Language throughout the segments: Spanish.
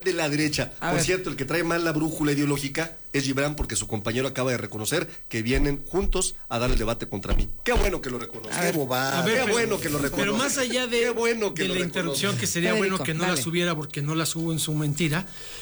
de la derecha. Por cierto, el que trae mal la brújula ideológica es Gibran, porque su compañero acaba de reconocer que vienen juntos a dar el debate contra mí. Qué bueno que lo reconoce. Qué bueno que lo reconoce. Pero más allá de la interrupción, que sería Federico, bueno que no dale. las hubiera porque no las hubo en su mentira,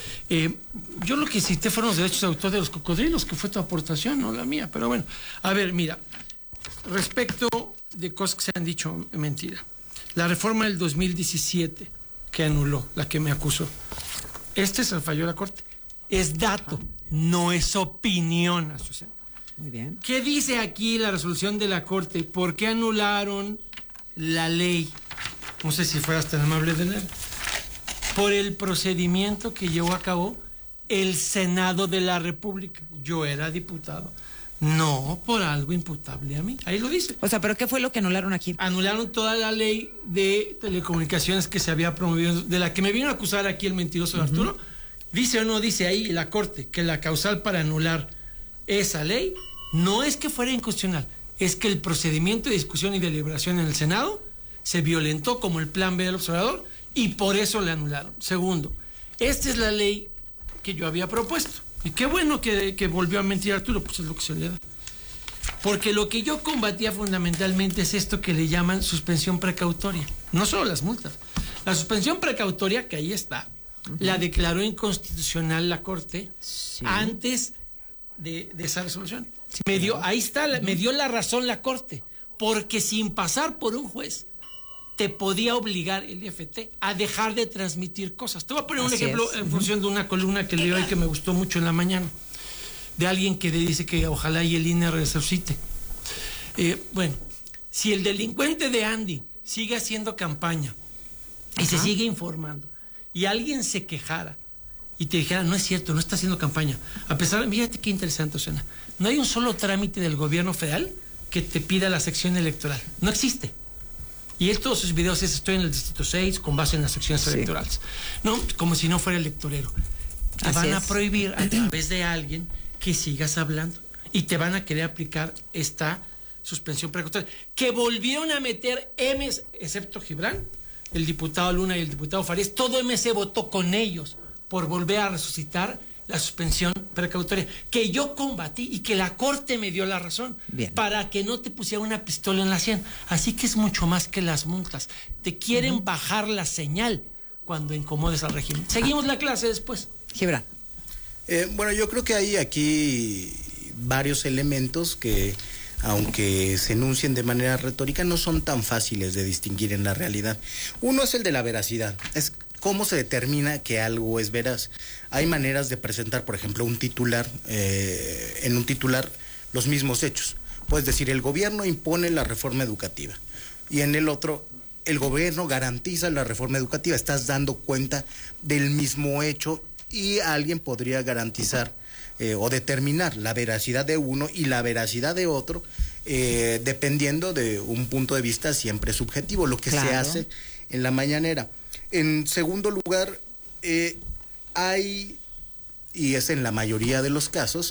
yo lo que cité fueron los derechos de autor de los cocodrilos, que fue tu aportación, no la mía. Pero bueno, a ver, mira, respecto de cosas que se han dicho mentira. La reforma del 2017 que anuló, la que me acusó. Se falló la Corte. Es dato, no es opinión, Azucena. Muy bien. ¿Qué dice aquí la resolución de la Corte? ¿Por qué anularon la ley? No sé si fueras tan amable de leer. Por el procedimiento que llevó a cabo el Senado de la República. Yo era diputado. No por algo imputable a mí. Ahí lo dice. O sea, ¿pero qué fue lo que anularon aquí? Anularon toda la ley de telecomunicaciones que se había promovido, de la que me vino a acusar aquí el mentiroso Arturo. Dice o no dice ahí la Corte que la causal para anular esa ley no es que fuera inconstitucional, es que el procedimiento de discusión y deliberación en el Senado se violentó como el plan B del observador y por eso la anularon. Segundo, esta es la ley que yo había propuesto. Y qué bueno que volvió a mentir Arturo, pues es lo que se le da. Porque lo que yo combatía fundamentalmente es esto que le llaman suspensión precautoria. No solo las multas. La suspensión precautoria, que ahí está, la declaró inconstitucional la Corte antes de esa resolución. Ahí está, me dio la razón la Corte. Porque sin pasar por un juez, te podía obligar el IFT a dejar de transmitir cosas. Te voy a poner un ejemplo en función de una columna que leí hoy que me gustó mucho en la mañana, de alguien que le dice que ojalá y el INE resucite. Bueno, si el delincuente de Andy sigue haciendo campaña y se sigue informando, y alguien se quejara y te dijera, no es cierto, no está haciendo campaña, a pesar de, fíjate qué interesante, Osana, no hay un solo trámite del gobierno federal que te pida la sección electoral. No existe. Y todos sus videos estoy en el Distrito 6 con base en las secciones electorales. No, como si no fuera electorero. Te van a prohibir a través de alguien que sigas hablando. Y te van a querer aplicar esta suspensión precautoria. Que volvieron a meter MC, excepto Gibran, el diputado Luna y el diputado Farías, todo MC votó con ellos por volver a resucitar la suspensión precautoria, que yo combatí y que la Corte me dio la razón. Bien. Para que no te pusiera una pistola en la sien. Así que es mucho más que las multas. Te quieren bajar la señal cuando incomodes al régimen. Seguimos la clase después. Gibran. Bueno, yo creo que hay aquí varios elementos que, aunque se enuncien de manera retórica, no son tan fáciles de distinguir en la realidad. Uno es el de la veracidad. Es ¿cómo se determina que algo es veraz? Hay maneras de presentar, por ejemplo, un titular, en un titular los mismos hechos. Puedes decir, el gobierno impone la reforma educativa, y en el otro, el gobierno garantiza la reforma educativa. Estás dando cuenta del mismo hecho y alguien podría garantizar o determinar la veracidad de uno y la veracidad de otro, dependiendo de un punto de vista siempre subjetivo, lo que se hace en la mañanera. En segundo lugar, hay, y es en la mayoría de los casos,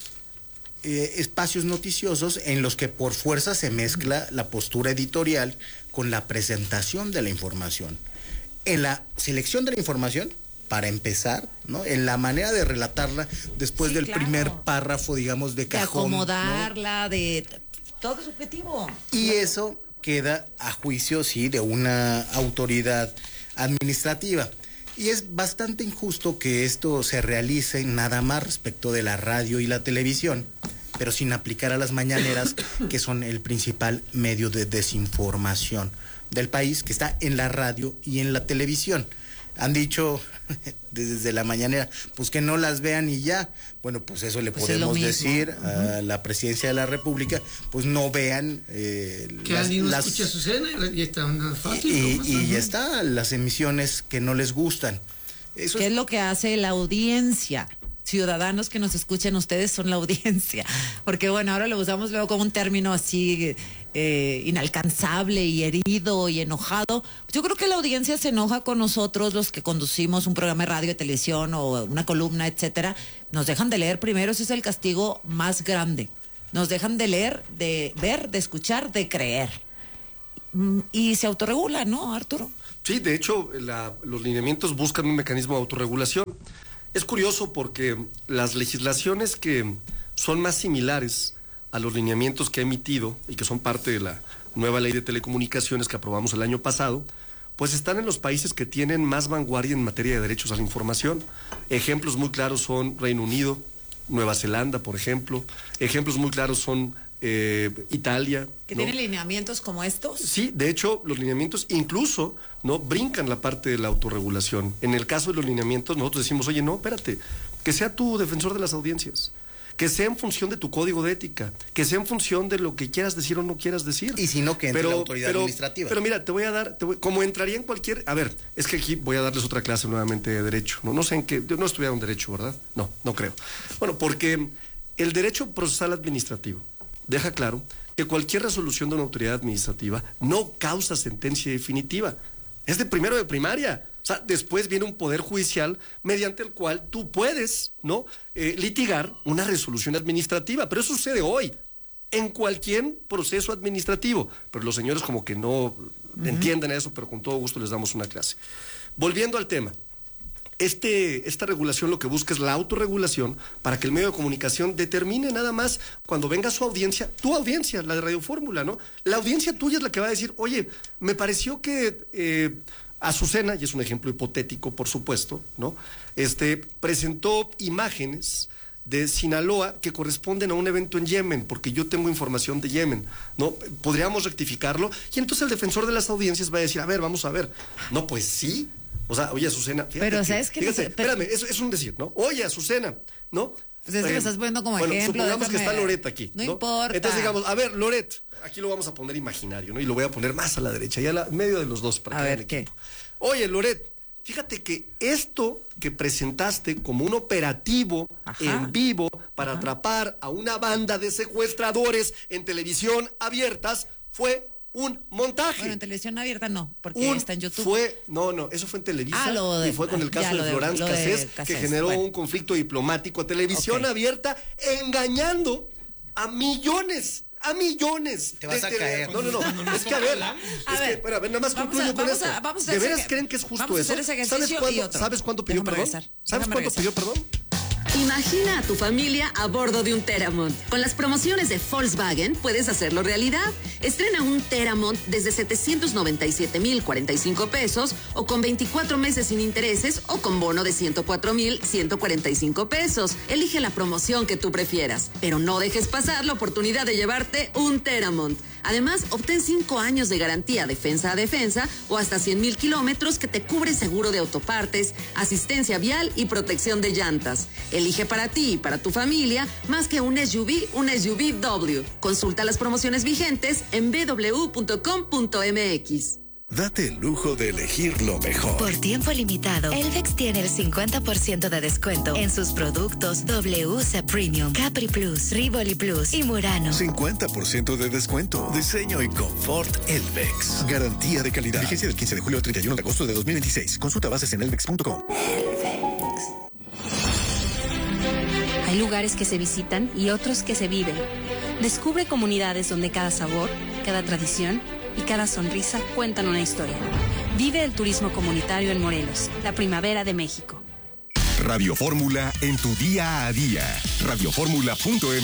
espacios noticiosos en los que por fuerza se mezcla la postura editorial con la presentación de la información. En la selección de la información, para empezar, ¿no? En la manera de relatarla después del primer párrafo, digamos, de cajón. De acomodarla, ¿no? De todo es objetivo. Y eso queda a juicio, sí, de una autoridad administrativa. Y es bastante injusto que esto se realice nada más respecto de la radio y la televisión, pero sin aplicar a las mañaneras, que son el principal medio de desinformación del país, que está en la radio y en la televisión. Han dicho desde la mañanera, pues que no las vean y ya. Bueno, pues eso le podemos decir a la presidencia de la República, pues no vean que alguien no escuche su cena y está fácil. Y ya está, las emisiones que no les gustan. Eso ¿Qué es lo que hace la audiencia? Ciudadanos que nos escuchen, ustedes son la audiencia. Porque bueno, ahora lo usamos luego como un término así inalcanzable y herido y enojado. Yo creo que la audiencia se enoja con nosotros, los que conducimos un programa de radio, de televisión o una columna, etcétera. Nos dejan de leer primero, ese es el castigo más grande. Nos dejan de leer, de ver, de escuchar, de creer. Y se autorregula, ¿no, Arturo? Sí, de hecho, los lineamientos buscan un mecanismo de autorregulación. Es curioso porque las legislaciones que son más similares a los lineamientos que ha emitido y que son parte de la nueva ley de telecomunicaciones que aprobamos el año pasado, pues están en los países que tienen más vanguardia en materia de derechos a la información. Ejemplos muy claros son Reino Unido, Nueva Zelanda, por ejemplo. Ejemplos muy claros son Italia. ¿Que tienen lineamientos como estos? Sí, de hecho, los lineamientos incluso no brincan la parte de la autorregulación. En el caso de los lineamientos, nosotros decimos, oye, no, espérate, que sea tu defensor de las audiencias, que sea en función de tu código de ética, que sea en función de lo que quieras decir o no quieras decir. Y si no, que entre la autoridad administrativa. Pero mira, como entraría en cualquier... A ver, es que aquí voy a darles otra clase nuevamente de derecho. No sé en qué... No estudiaron derecho, ¿verdad? No creo. Bueno, porque el derecho procesal administrativo deja claro que cualquier resolución de una autoridad administrativa no causa sentencia definitiva. Es de primero de primaria. O sea, después viene un poder judicial mediante el cual tú puedes, ¿no?, litigar una resolución administrativa. Pero eso sucede hoy, en cualquier proceso administrativo. Pero los señores como que no entienden eso, pero con todo gusto les damos una clase. Volviendo al tema. Esta regulación lo que busca es la autorregulación para que el medio de comunicación determine nada más cuando venga su audiencia, tu audiencia, la de Radio Fórmula, ¿no? La audiencia tuya es la que va a decir, oye, me pareció que Azucena, y es un ejemplo hipotético, por supuesto, ¿no?, presentó imágenes de Sinaloa que corresponden a un evento en Yemen, porque yo tengo información de Yemen, ¿no? Podríamos rectificarlo, y entonces el defensor de las audiencias va a decir, a ver, vamos a ver. No, pues sí. O sea, oye, Azucena, fíjate. Pero, ¿sabes qué? Fíjate, espérame, es un decir, ¿no? Oye, Azucena, ¿no? Pues es que lo estás poniendo como ejemplo. Supongamos que está Loret aquí. No importa. Entonces digamos, a ver, Loret, aquí lo vamos a poner imaginario, ¿no? Y lo voy a poner más a la derecha, y en medio de los dos. Para a ver, ¿qué? Oye, Loret, fíjate que esto que presentaste como un operativo en vivo para atrapar a una banda de secuestradores en televisión abiertas fue un montaje. Bueno, en televisión abierta no, porque está en YouTube. Eso fue en Televisa y fue con el caso de Florence Cassés, que generó un conflicto diplomático a televisión abierta, engañando a millones. Te vas a caer. No. Es que a ver, nada más concluyo con esto. ¿De veras creen que es justo eso? ¿Sabes cuánto pidió perdón? ¿Sabes cuánto pidió perdón? Imagina a tu familia a bordo de un Teramont. Con las promociones de Volkswagen puedes hacerlo realidad. Estrena un Teramont desde 797,045 pesos o con 24 meses sin intereses o con bono de 104,145 pesos. Elige la promoción que tú prefieras, pero no dejes pasar la oportunidad de llevarte un Teramont. Además, obtén 5 años de garantía defensa a defensa o hasta 100,000 kilómetros que te cubre seguro de autopartes, asistencia vial y protección de llantas. Elige para ti y para tu familia más que un SUV W. Consulta las promociones vigentes en bw.com.mx. Date el lujo de elegir lo mejor. Por tiempo limitado, Elvex tiene el 50% de descuento en sus productos WC Premium, Capri Plus, Rivoli Plus y Murano. 50% de descuento. Diseño y confort Elvex. Garantía de calidad. Vigencia del 15 de julio al 31 de agosto de 2026. Consulta bases en elvex.com. Hay lugares que se visitan y otros que se viven. Descubre comunidades donde cada sabor, cada tradición y cada sonrisa cuentan una historia. Vive el turismo comunitario en Morelos, la primavera de México. Radio Fórmula en tu día a día. Radioformula.mx.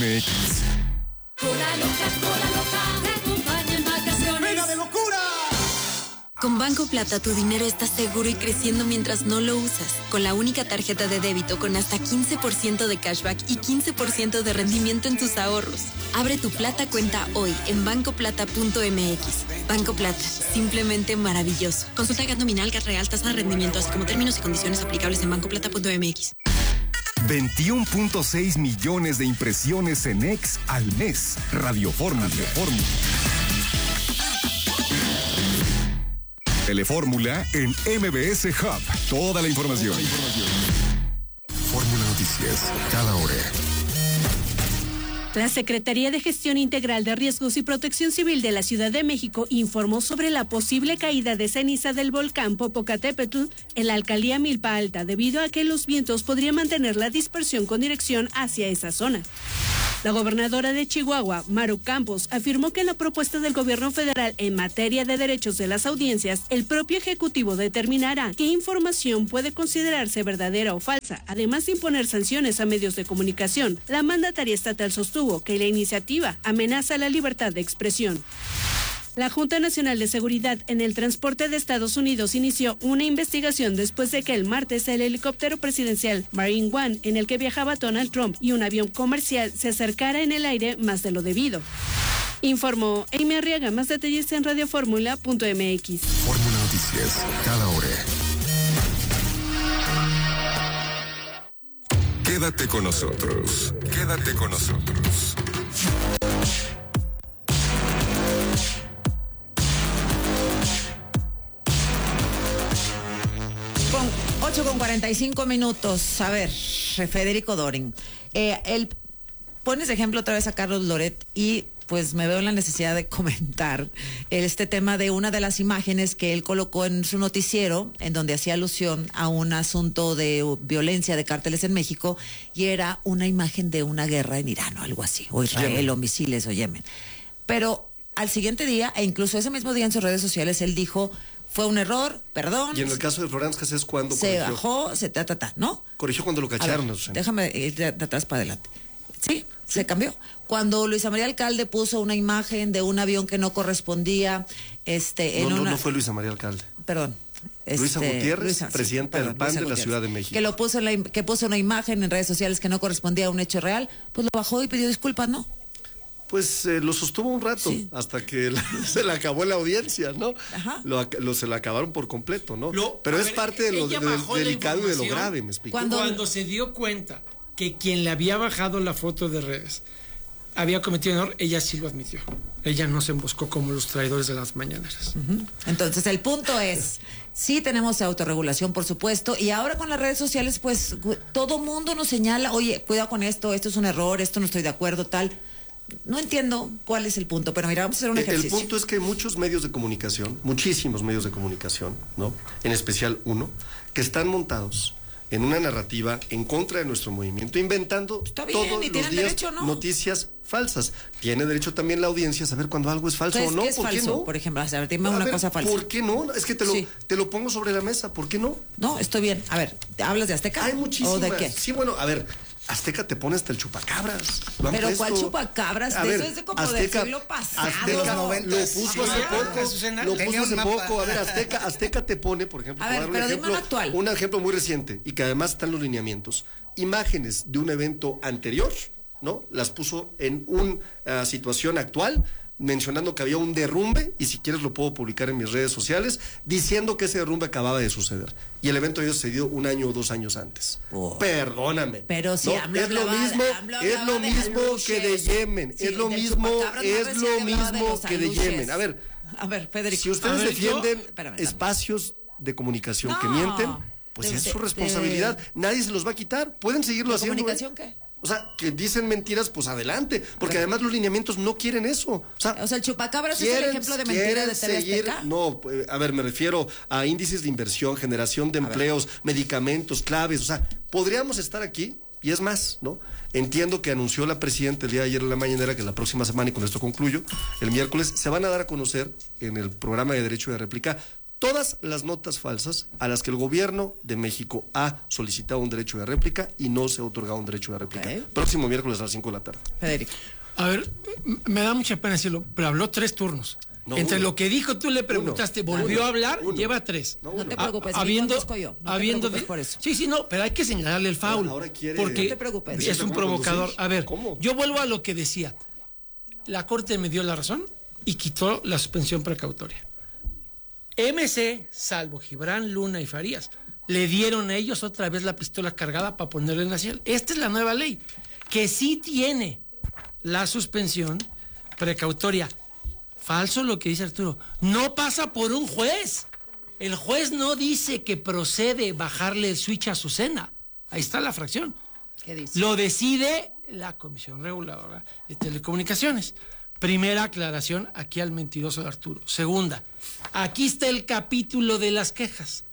Cola loca, te acompaña en vacaciones. ¡Venga de locura! Con Banco Plata tu dinero está seguro y creciendo mientras no lo usas. Con la única tarjeta de débito con hasta 15% de cashback y 15% de rendimiento en tus ahorros. Abre tu Plata cuenta hoy en bancoplata.mx. Banco Plata, simplemente maravilloso. Consulta GAT nominal, GAT real, tasa de rendimiento, así como términos y condiciones aplicables en bancoplata.mx. 21.6 millones de impresiones en X al mes. Radio Fórmula. Telefórmula en MBS Hub. Toda la información. Fórmula Noticias, cada hora. La Secretaría de Gestión Integral de Riesgos y Protección Civil de la Ciudad de México informó sobre la posible caída de ceniza del volcán Popocatépetl en la alcaldía Milpa Alta, debido a que los vientos podrían mantener la dispersión con dirección hacia esa zona. La gobernadora de Chihuahua, Maru Campos, afirmó que en la propuesta del gobierno federal en materia de derechos de las audiencias, el propio Ejecutivo determinará qué información puede considerarse verdadera o falsa, además de imponer sanciones a medios de comunicación. La mandataria estatal sostuvo que la iniciativa amenaza la libertad de expresión. La Junta Nacional de Seguridad en el Transporte de Estados Unidos inició una investigación después de que el martes el helicóptero presidencial Marine One, en el que viajaba Donald Trump, y un avión comercial se acercara en el aire más de lo debido. Informó Amy Arriaga. Más detalles en radioformula.mx. Fórmula Noticias, cada hora. Quédate con nosotros. Quédate con nosotros. Con 8:45. A ver, Federico Dorin. Pones de ejemplo otra vez a Carlos Loret y pues me veo en la necesidad de comentar este tema de una de las imágenes que él colocó en su noticiero, en donde hacía alusión a un asunto de violencia de cárteles en México, y era una imagen de una guerra en Irán o algo así, o Israel, Yemen, o misiles, o Yemen. Pero al siguiente día, e incluso ese mismo día en sus redes sociales, él dijo: fue un error, perdón. Y en el caso de Florence Cassés, ¿cuándo se corrigió? Bajó, ¿no? Corrigió cuando lo cacharon. Ver, déjame ir de atrás para adelante. Sí, se cambió. Cuando Luisa María Alcalde puso una imagen de un avión que no correspondía, no fue Luisa María Alcalde. Perdón. Luisa Gutiérrez, presidenta del PAN de la Ciudad de México. Que puso una imagen en redes sociales que no correspondía a un hecho real, pues lo bajó y pidió disculpas, ¿no? Pues lo sostuvo un rato, sí, hasta que se le acabó la audiencia, ¿no? Ajá. Se la acabaron por completo, ¿no? Pero es parte de lo delicado y de lo grave, me explico. Cuando se dio cuenta que quien le había bajado la foto de redes había cometido error, ella sí lo admitió. Ella no se emboscó como los traidores de las mañaneras. Uh-huh. Entonces el punto es, sí tenemos autorregulación, por supuesto, y ahora con las redes sociales, pues todo mundo nos señala: oye, cuidado con esto es un error, esto no estoy de acuerdo, tal. No entiendo cuál es el punto, pero mira, vamos a hacer un ejercicio. El punto es que muchos medios de comunicación, muchísimos medios de comunicación, ¿no? En especial uno, que están montados en una narrativa en contra de nuestro movimiento, inventando todos los días derecho, ¿no? Noticias falsas. Tiene derecho también la audiencia a saber cuando algo es falso o no. ¿Qué es falso? ¿Qué no? Por ejemplo, dime una cosa falsa. ¿Por qué no? Es que te lo pongo sobre la mesa. ¿Por qué no? No, estoy bien. A ver, ¿hablas de Azteca? Hay muchísimas. ¿O de qué? Sí, bueno, a ver, Azteca te pone hasta el chupacabras. Pero ¿cuál chupacabras? Eso es de como Azteca, del siglo pasado. Azteca lo puso hace poco. A ver, Azteca te pone, por ejemplo, un ejemplo muy reciente y que además están los lineamientos, imágenes de un evento anterior, ¿no? Las puso en una situación actual, mencionando que había un derrumbe, y si quieres lo puedo publicar en mis redes sociales, diciendo que ese derrumbe acababa de suceder. Y el evento había sucedido 1 año o 2 años antes. Perdóname. Pero si ¿no? Es lo mismo que de Yemen. Sí, es lo mismo que de Yemen. A ver, Federico. Si ustedes defienden espacios de comunicación que mienten, pues es su responsabilidad. Nadie se los va a quitar. Pueden seguirlo haciendo. ¿Comunicación qué? O sea, que dicen mentiras, pues adelante, porque además los lineamientos no quieren eso. O sea, el chupacabras es el ejemplo de mentira de TV Azteca. No, a ver, me refiero a índices de inversión, generación de empleos, medicamentos, claves. O sea, podríamos estar aquí, y es más, ¿no? Entiendo que anunció la presidenta el día de ayer en la mañanera que la próxima semana, y con esto concluyo, el miércoles, se van a dar a conocer en el programa de Derecho de Réplica todas las notas falsas a las que el gobierno de México ha solicitado un derecho de réplica y no se ha otorgado un derecho de réplica. Próximo miércoles a las 5 de la tarde. Federico. A ver, me da mucha pena decirlo, pero habló 3 turnos. No, Entre lo que dijo, tú le preguntaste, volvió a hablar, lleva 3. No te preocupes, yo. Por eso. Sí, no, pero hay que señalarle el foul. Porque no te preocupes. Es un provocador. A ver, ¿cómo? Yo vuelvo a lo que decía. La Corte me dio la razón y quitó la suspensión precautoria. MC, salvo Gibran, Luna y Farías, le dieron a ellos otra vez la pistola cargada para ponerle en la silla. Esta es la nueva ley, que sí tiene la suspensión precautoria. Falso lo que dice Arturo. No pasa por un juez. El juez no dice que procede bajarle el switch a Azucena. Ahí está la fracción. ¿Qué dice? Lo decide la Comisión Reguladora de Telecomunicaciones. Primera aclaración aquí al mentiroso de Arturo. Segunda, aquí está el capítulo de las quejas.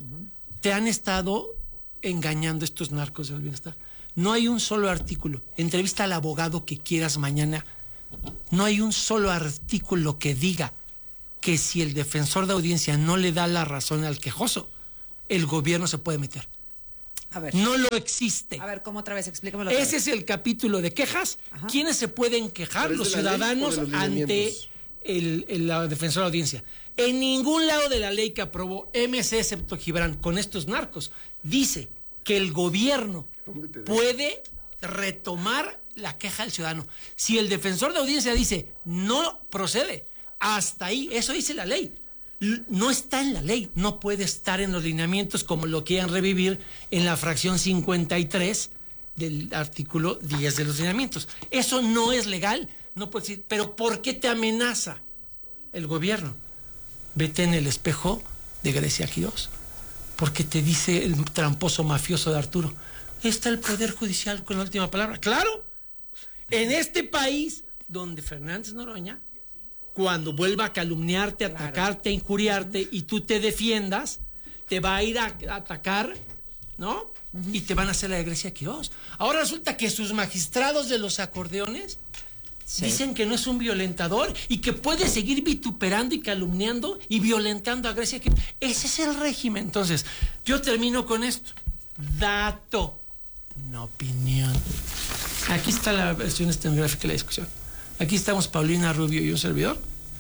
Te han estado engañando estos narcos del bienestar. No hay un solo artículo. Entrevista al abogado que quieras mañana. No hay un solo artículo que diga que si el defensor de audiencia no le da la razón al quejoso, el gobierno se puede meter. A ver. No lo existe. A ver, ¿cómo otra vez? Explícamelo. Ese es el capítulo de quejas. Ajá. ¿Quiénes se pueden quejar? ¿Pero es Los de la ley ciudadanos o de los ante lineamientos? la defensora de audiencia. En ningún lado de la ley que aprobó MC, excepto Gibran, con estos narcos, dice que el gobierno puede retomar la queja del ciudadano. Si el defensor de audiencia dice no procede, hasta ahí, eso dice la ley. No está en la ley, no puede estar en los lineamientos como lo quieran revivir en la fracción 53 del artículo 10 de los lineamientos. Eso no es legal, no puede decir, pero ¿por qué te amenaza el gobierno? Vete en el espejo de Grecia Quirós, porque te dice el tramposo mafioso de Arturo, está el Poder Judicial con la última palabra. ¡Claro! En este país donde Fernández Noroña, cuando vuelva a calumniarte, a atacarte, a injuriarte y tú te defiendas, te va a ir a atacar, ¿no? Y te van a hacer la de Grecia Quirós. Ahora resulta que sus magistrados de los acordeones dicen que no es un violentador y que puede seguir vituperando y calumniando y violentando a Grecia Quirós. Ese es el régimen. Entonces, yo termino con esto. Dato, no opinión. Aquí está la versión estenográfica de la discusión. Aquí estamos Paulina Rubio y un servidor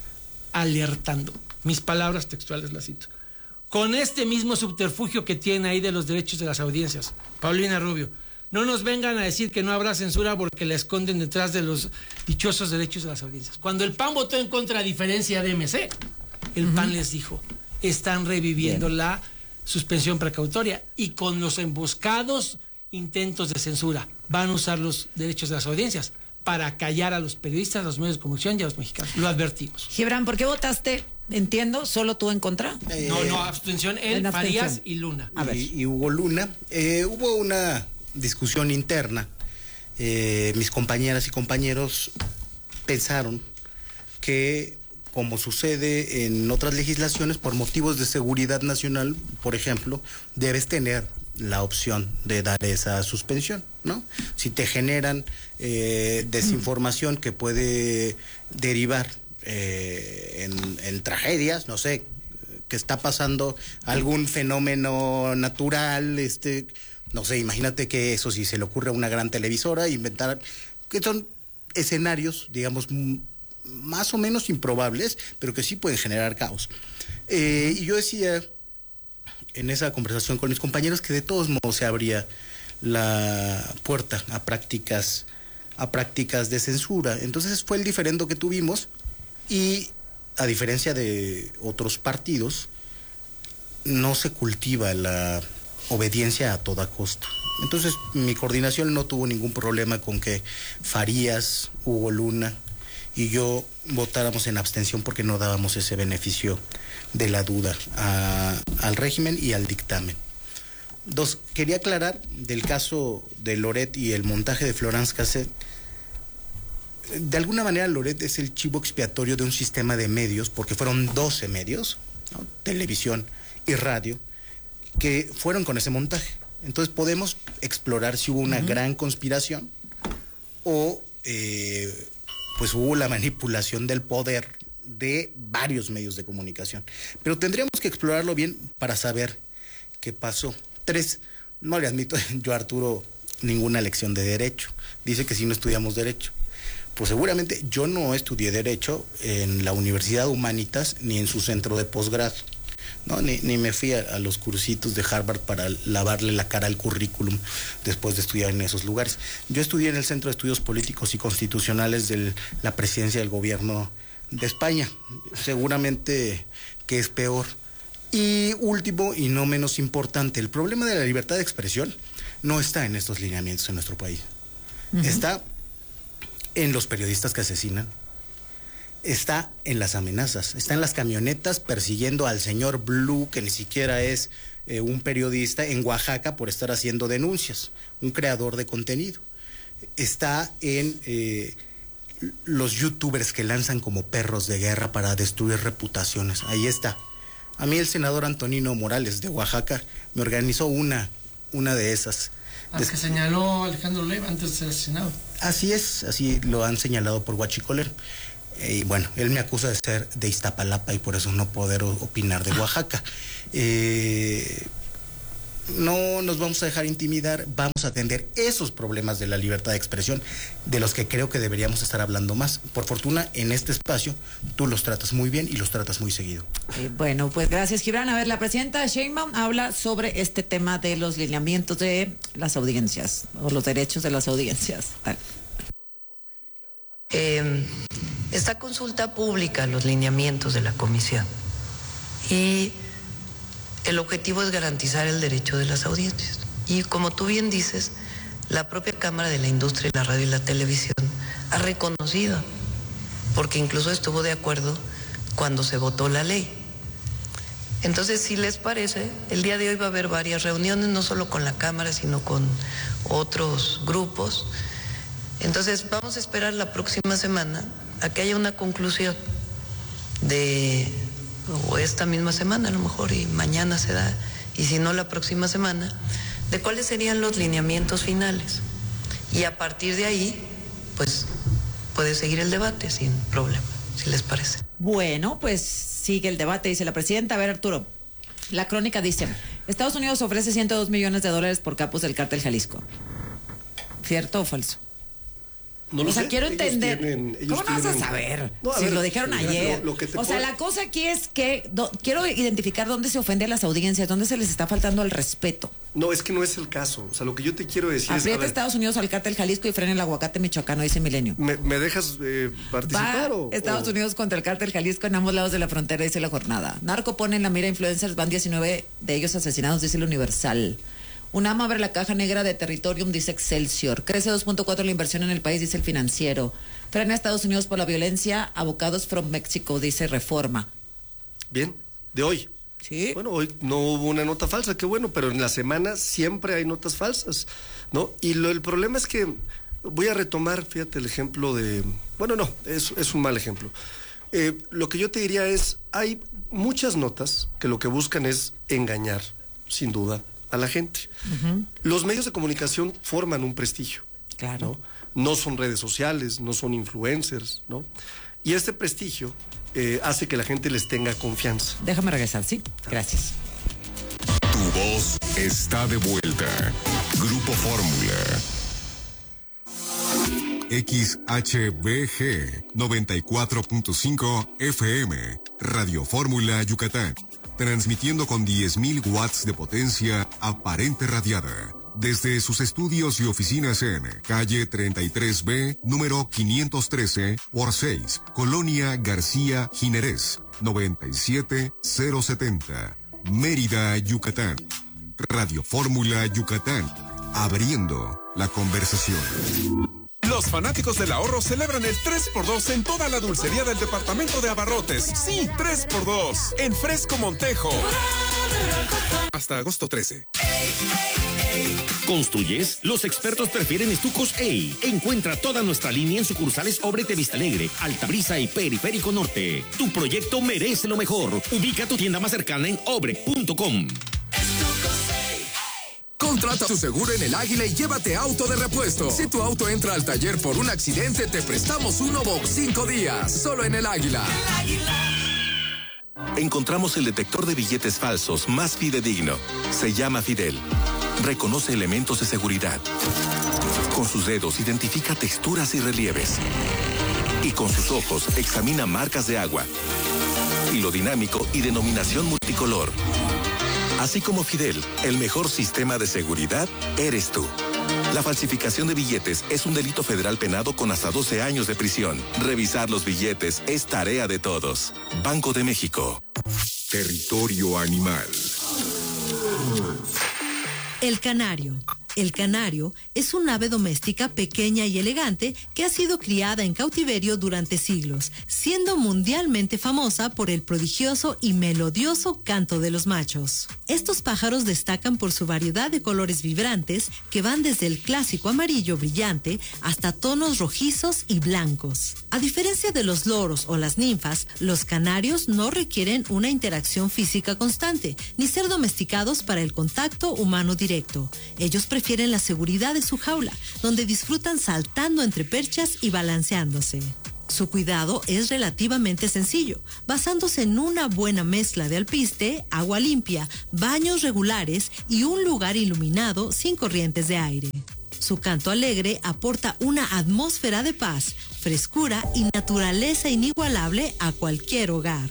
alertando. Mis palabras textuales las cito. Con este mismo subterfugio que tiene ahí de los derechos de las audiencias, Paulina Rubio, no nos vengan a decir que no habrá censura porque la esconden detrás de los dichosos derechos de las audiencias. Cuando el PAN votó en contra, a diferencia de MC, el PAN les dijo, están reviviendo la suspensión precautoria y con los emboscados intentos de censura van a usar los derechos de las audiencias para callar a los periodistas, a los medios de comunicación y a los mexicanos. Lo advertimos. Gibran, ¿por qué votaste? Entiendo, ¿solo tú en contra? No, abstención él, Farías y Luna. A ver. Y Hugo Luna. Hubo una discusión interna. Mis compañeras y compañeros pensaron que, como sucede en otras legislaciones, por motivos de seguridad nacional, por ejemplo, debes tener la opción de dar esa suspensión, ¿no? Si te generan desinformación que puede derivar en tragedias, no sé, que está pasando algún fenómeno natural, no sé, imagínate que eso sí se le ocurre a una gran televisora inventar, que son escenarios, digamos, más o menos improbables, pero que sí pueden generar caos. Y yo decía en esa conversación con mis compañeros que de todos modos se abría la puerta a prácticas de censura. Entonces fue el diferendo que tuvimos y, a diferencia de otros partidos, no se cultiva la obediencia a toda costa. Entonces mi coordinación no tuvo ningún problema con que Farías, Hugo Luna y yo votáramos en abstención porque no dábamos ese beneficio de la duda al régimen y al dictamen. Dos, quería aclarar del caso de Loret y el montaje de Florence Cassette. De alguna manera Loret es el chivo expiatorio de un sistema de medios, porque fueron 12 medios, ¿no? Televisión y radio, que fueron con ese montaje. Entonces podemos explorar si hubo una gran conspiración o pues hubo la manipulación del poder de varios medios de comunicación. Pero tendríamos que explorarlo bien para saber qué pasó. 3, no le admito yo a Arturo ninguna lección de derecho. Dice que si no estudiamos derecho. Pues seguramente yo no estudié derecho en la Universidad Humanitas ni en su centro de posgrado. No, ni me fui a los cursitos de Harvard para lavarle la cara al currículum después de estudiar en esos lugares. Yo estudié en el Centro de Estudios Políticos y Constitucionales de la Presidencia del Gobierno de España. Seguramente que es peor. Y último y no menos importante, el problema de la libertad de expresión no está en estos lineamientos en nuestro país. Está en los periodistas que asesinan, está en las amenazas, está en las camionetas persiguiendo al señor Blue, que ni siquiera es un periodista, en Oaxaca por estar haciendo denuncias, un creador de contenido. está en los youtubers que lanzan como perros de guerra para destruir reputaciones. Ahí está. A mí el senador Antonino Morales de Oaxaca me organizó una de esas. Que señaló Alejandro Leiva antes de ser asesinado. Así es, así lo han señalado por guachicolero. Y bueno, él me acusa de ser de Iztapalapa y por eso no poder opinar de Oaxaca. No nos vamos a dejar intimidar, vamos a atender esos problemas de la libertad de expresión de los que creo que deberíamos estar hablando más. Por fortuna, en este espacio tú los tratas muy bien y los tratas muy seguido. Bueno, pues gracias, Gibran. A ver, la presidenta Sheinbaum habla sobre este tema de los lineamientos de las audiencias o los derechos de las audiencias. Esta consulta pública, los lineamientos de la comisión, y el objetivo es garantizar el derecho de las audiencias. Y como tú bien dices, la propia Cámara de la Industria de la Radio y la Televisión ha reconocido, porque incluso estuvo de acuerdo cuando se votó la ley. Entonces, si les parece, el día de hoy va a haber varias reuniones, no solo con la Cámara, sino con otros grupos. Entonces, vamos a esperar la próxima semana a que haya una conclusión o esta misma semana a lo mejor, y mañana se da, y si no la próxima semana, de cuáles serían los lineamientos finales. Y a partir de ahí, pues, puede seguir el debate sin problema, si les parece. Bueno, pues sigue el debate, dice la presidenta. A ver, Arturo, la crónica dice, Estados Unidos ofrece $102 millones por capos del cártel Jalisco. ¿Cierto o falso? No lo sé. Quiero entender. ¿Cómo no vas a saber? Si lo dijeron ayer. La cosa aquí es que quiero identificar dónde se ofende a las audiencias, dónde se les está faltando al respeto. No, es que no es el caso. O sea, lo que yo te quiero decir Aprieta Estados Unidos al cártel Jalisco y frena el aguacate michoacano, dice Milenio. ¿Me dejas participar? Estados Unidos contra el cártel Jalisco en ambos lados de la frontera, dice La Jornada. Narco pone en la mira influencers, van 19 de ellos asesinados, dice El Universal. UNAM abre la caja negra de Territorium, dice Excelsior. Crece 2.4 la inversión en el país, dice El Financiero. Frena a Estados Unidos por la violencia, abogados from México, dice Reforma. Bien, de hoy. Sí. Bueno, hoy no hubo una nota falsa, qué bueno, pero en la semana siempre hay notas falsas, ¿no? Y el problema es que voy a retomar, fíjate, el ejemplo de... Bueno, no, es un mal ejemplo. Lo que yo te diría es, hay muchas notas que lo que buscan es engañar, sin duda, a la gente. Uh-huh. Los medios de comunicación forman un prestigio. Claro. No son redes sociales, no son influencers, ¿no? Y este prestigio hace que la gente les tenga confianza. Déjame regresar, ¿sí? Gracias. Tu voz está de vuelta. Grupo Fórmula. XHBG 94.5 FM. Radio Fórmula Yucatán. Transmitiendo con 10.000 watts de potencia aparente radiada. Desde sus estudios y oficinas en calle 33B, número 513 por 6, Colonia García Jiménez, 97070, Mérida, Yucatán. Radio Fórmula Yucatán, abriendo la conversación. Los fanáticos del ahorro celebran el 3x2 en toda la dulcería del departamento de abarrotes. Sí, 3x2 en Fresco Montejo. Hasta agosto 13. ¿Construyes? Los expertos prefieren Estucos EI. Encuentra toda nuestra línea en sucursales Obrete de Vista Alegre, Altabrisa y Periférico Norte. Tu proyecto merece lo mejor. Ubica tu tienda más cercana en obre.com. Contrata tu seguro en El Águila y llévate auto de repuesto. Si tu auto entra al taller por un accidente, te prestamos uno por 5 días. Solo en El Águila. El Águila. Encontramos el detector de billetes falsos más fidedigno. Se llama Fidel. Reconoce elementos de seguridad. Con sus dedos identifica texturas y relieves. Y con sus ojos examina marcas de agua. Hilo dinámico y denominación multicolor. Así como Fidel, el mejor sistema de seguridad eres tú. La falsificación de billetes es un delito federal penado con hasta 12 años de prisión. Revisar los billetes es tarea de todos. Banco de México. Territorio animal. El canario. El canario es un ave doméstica pequeña y elegante que ha sido criada en cautiverio durante siglos, siendo mundialmente famosa por el prodigioso y melodioso canto de los machos. Estos pájaros destacan por su variedad de colores vibrantes que van desde el clásico amarillo brillante hasta tonos rojizos y blancos. A diferencia de los loros o las ninfas, los canarios no requieren una interacción física constante, ni ser domesticados para el contacto humano directo. Ellos prefieren la seguridad de su jaula, donde disfrutan saltando entre perchas y balanceándose. Su cuidado es relativamente sencillo, basándose en una buena mezcla de alpiste, agua limpia, baños regulares y un lugar iluminado sin corrientes de aire. Su canto alegre aporta una atmósfera de paz, frescura y naturaleza inigualable a cualquier hogar.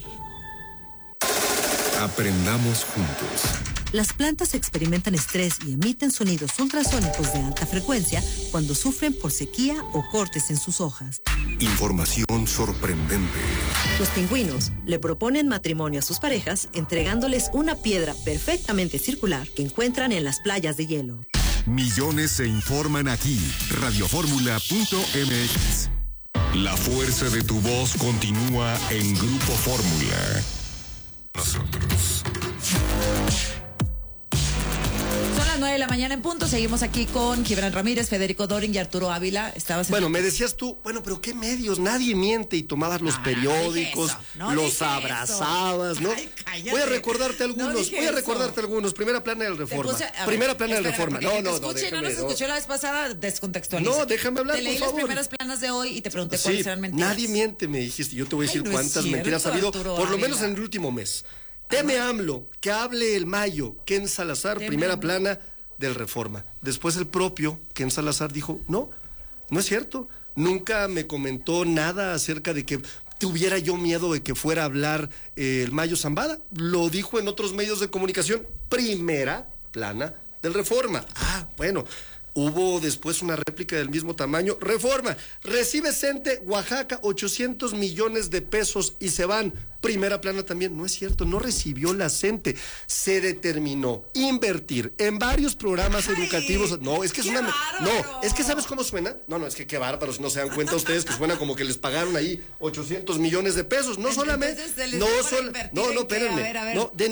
Aprendamos juntos. Las plantas experimentan estrés y emiten sonidos ultrasónicos de alta frecuencia cuando sufren por sequía o cortes en sus hojas. Información sorprendente. Los pingüinos le proponen matrimonio a sus parejas entregándoles una piedra perfectamente circular que encuentran en las playas de hielo. Millones se informan aquí. Radioformula.mx. La fuerza de tu voz continúa en Grupo Fórmula. Nosotros. Son las 9 de la mañana en punto. Seguimos aquí con Gibran Ramírez, Federico Dorin y Arturo Ávila. Bueno, me decías tú, bueno, pero ¿qué medios? Nadie miente y tomabas los periódicos, los abrazabas, ¿no? Ay, voy a recordarte algunos, Primera plana del Reforma. Primera plana del Reforma. No se escuchó la vez pasada, descontextualiza. No, déjame hablar, te leí por favor. las primeras planas de hoy y te pregunté cuáles eran mentiras. Nadie miente, me dijiste. Yo te voy a decir cuántas mentiras ha habido, Arturo por lo Ávila. menos en el último mes. Teme AMLO, que hable el Mayo, Ken Salazar, primera plana del Reforma. Después el propio Ken Salazar dijo, no es cierto. Nunca me comentó nada acerca de que tuviera yo miedo de que fuera a hablar el Mayo Zambada. Lo dijo en otros medios de comunicación, primera plana del Reforma. Bueno, hubo después una réplica del mismo tamaño. Reforma, recibe CENTE Oaxaca 800 millones de pesos y se van. Primera plana también. No es cierto, no recibió la CENTE. Se determinó invertir en varios programas educativos. No, es que es una... bárbaro. No, es que ¿sabes cómo suena? No, es que qué bárbaros, no se dan cuenta ustedes que suena como que les pagaron ahí 800 millones de pesos. No solamente... No, espérenme. A ver, no, The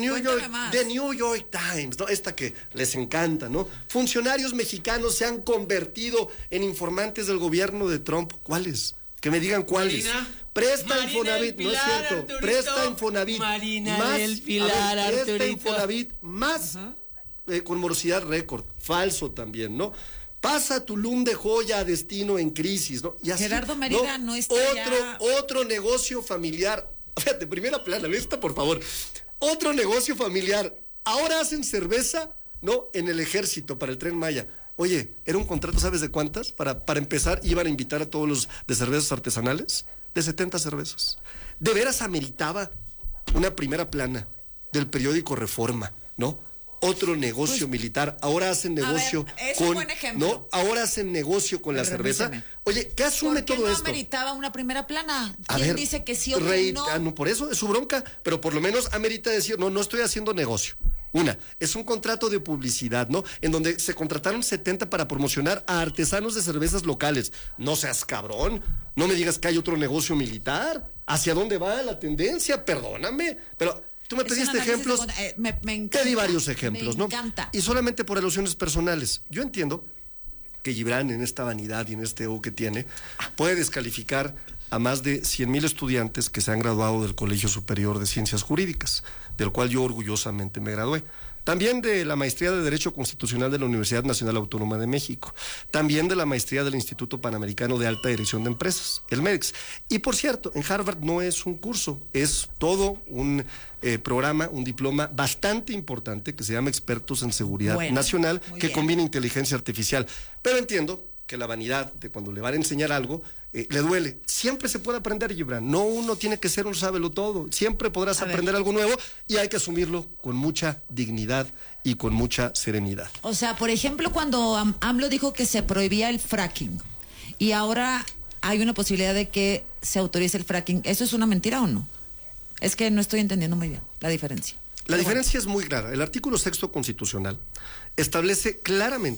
New York Times, ¿no? Esta que les encanta, ¿no? Funcionarios mexicanos se han convertido en informantes del gobierno de Trump. ¿Cuáles? Que me digan cuáles. Presta Infonavit, no es cierto. Arturito. Presta Infonavit. Marina más, del Pilar, presta Arturito. Infonavit más con morosidad récord. Falso también, ¿no? Pasa Tulum de Joya a destino en crisis, ¿no? Y así, Gerardo Mérida no está otro negocio familiar. Fíjate, primera plana, esta por favor. Otro negocio familiar. Ahora hacen cerveza, ¿no? En el ejército para el Tren Maya. Oye, era un contrato, ¿sabes de cuántas? Para empezar, iban a invitar a todos los de cervezas artesanales, de 70 cervezas. ¿De veras ameritaba una primera plana del periódico Reforma, ¿no? Otro negocio militar. Ahora hacen negocio con... un buen ejemplo. ¿no? Ahora hacen negocio con la cerveza. Oye, ¿qué asume todo esto? ¿Por qué no ameritaba una primera plana? ¿Quién dice que sí o que no? No, por eso es su bronca, pero por lo menos amerita decir, no estoy haciendo negocio. Es un contrato de publicidad, ¿no? En donde se contrataron 70 para promocionar a artesanos de cervezas locales. No seas cabrón, no me digas que hay otro negocio militar. ¿Hacia dónde va la tendencia? Perdóname, pero tú me pediste ejemplos. Me encanta. Te di varios ejemplos, ¿no? Me encanta. Y solamente por alusiones personales. Yo entiendo que Gibran, en esta vanidad y en este ego que tiene, puede descalificar a más de 100,000 estudiantes que se han graduado del Colegio Superior de Ciencias Jurídicas, del cual yo orgullosamente me gradué. También de la maestría de Derecho Constitucional de la Universidad Nacional Autónoma de México. También de la maestría del Instituto Panamericano de Alta Dirección de Empresas, el MEDEX. Y por cierto, en Harvard no es un curso, es todo un programa, un diploma bastante importante que se llama Expertos en Seguridad Nacional, que combina inteligencia artificial. Pero entiendo que la vanidad de cuando le van a enseñar algo le duele. Siempre se puede aprender, Gibran. No uno tiene que ser un sábelo-todo. Siempre podrás aprender algo nuevo y hay que asumirlo con mucha dignidad y con mucha serenidad. O sea, por ejemplo, cuando AMLO dijo que se prohibía el fracking y ahora hay una posibilidad de que se autorice el fracking, ¿eso es una mentira o no? Es que no estoy entendiendo muy bien la diferencia. La diferencia es muy clara. El artículo 6º constitucional establece claramente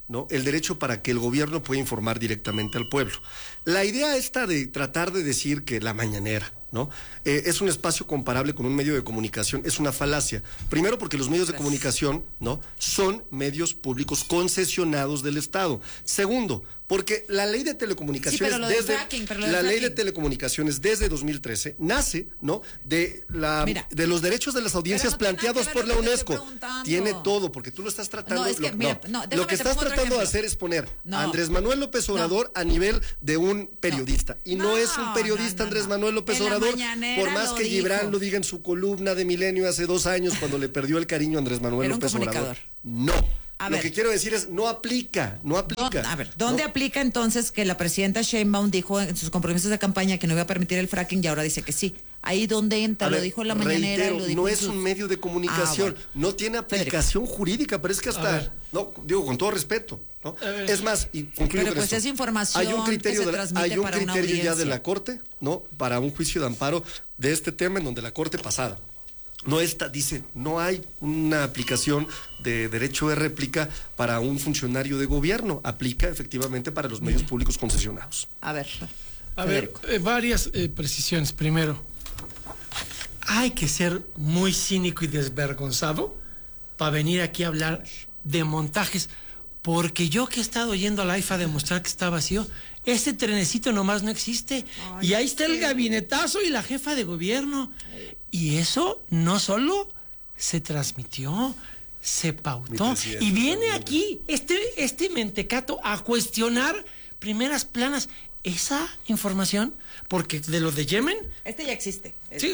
¿no?, el derecho para que el gobierno pueda informar directamente al pueblo. La idea esta de tratar de decir que la mañanera, ¿no?, es un espacio comparable con un medio de comunicación, es una falacia. Primero porque los medios de comunicación, ¿no?, son medios públicos concesionados del Estado. Segundo, porque la ley de telecomunicaciones de telecomunicaciones desde 2013 nace, ¿no?, de los derechos de las audiencias planteados por la UNESCO. Tiene todo, porque tú lo estás tratando. Lo que estás tratando de hacer es poner a Andrés Manuel López Obrador a nivel de un periodista. Y no es un periodista Andrés Manuel López Obrador, por más que Gibran lo diga en su columna de Milenio hace 2 años cuando le perdió el cariño a Andrés Manuel López Obrador. No. Lo que quiero decir es, no aplica. ¿Dónde aplica entonces que la presidenta Sheinbaum dijo en sus compromisos de campaña que no iba a permitir el fracking y ahora dice que sí? Ahí donde entra, lo dijo en la mañanera. Reitero, no es un medio de comunicación, no tiene aplicación jurídica, pero es que hasta, no, digo con todo respeto, ¿no? Es más, y concluyo pero pues es información hay un criterio, hay un criterio ya de la Corte, ¿no?, para un juicio de amparo de este tema, en donde la Corte pasada dice, no hay una aplicación de derecho de réplica para un funcionario de gobierno, aplica efectivamente para los medios públicos concesionados. A ver, varias precisiones. Primero, hay que ser muy cínico y desvergonzado para venir aquí a hablar de montajes, porque yo que he estado yendo a la IFA a demostrar que está vacío, ese trenecito nomás no existe. Y ahí está el gabinetazo y la jefa de gobierno. Y eso no solo se transmitió, se pautó. Y viene aquí este mentecato a cuestionar primeras planas. Esa información, porque de lo de Yemen... ya existe.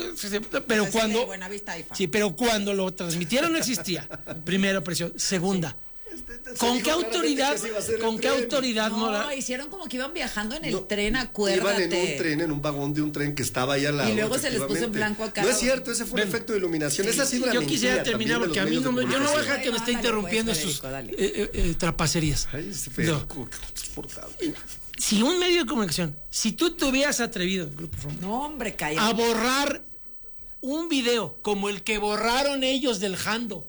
Pero cuando lo transmitieron no existía. Primera presión. Segunda, ¿con qué autoridad moral? No, hicieron como que iban viajando en el tren, acuérdate. Iban en un tren, en un vagón de un tren que estaba ahí al lado. Y luego se les puso en blanco acá. No es cierto, ese fue un efecto de iluminación. Esa ha sido la mentira. Yo quisiera terminar porque a mí yo no voy a dejar que me esté interrumpiendo en sus trapacerías. Si un medio de comunicación, si tú te hubieras atrevido, Grupo Fórmula, a borrar un video como el que borraron ellos del Jando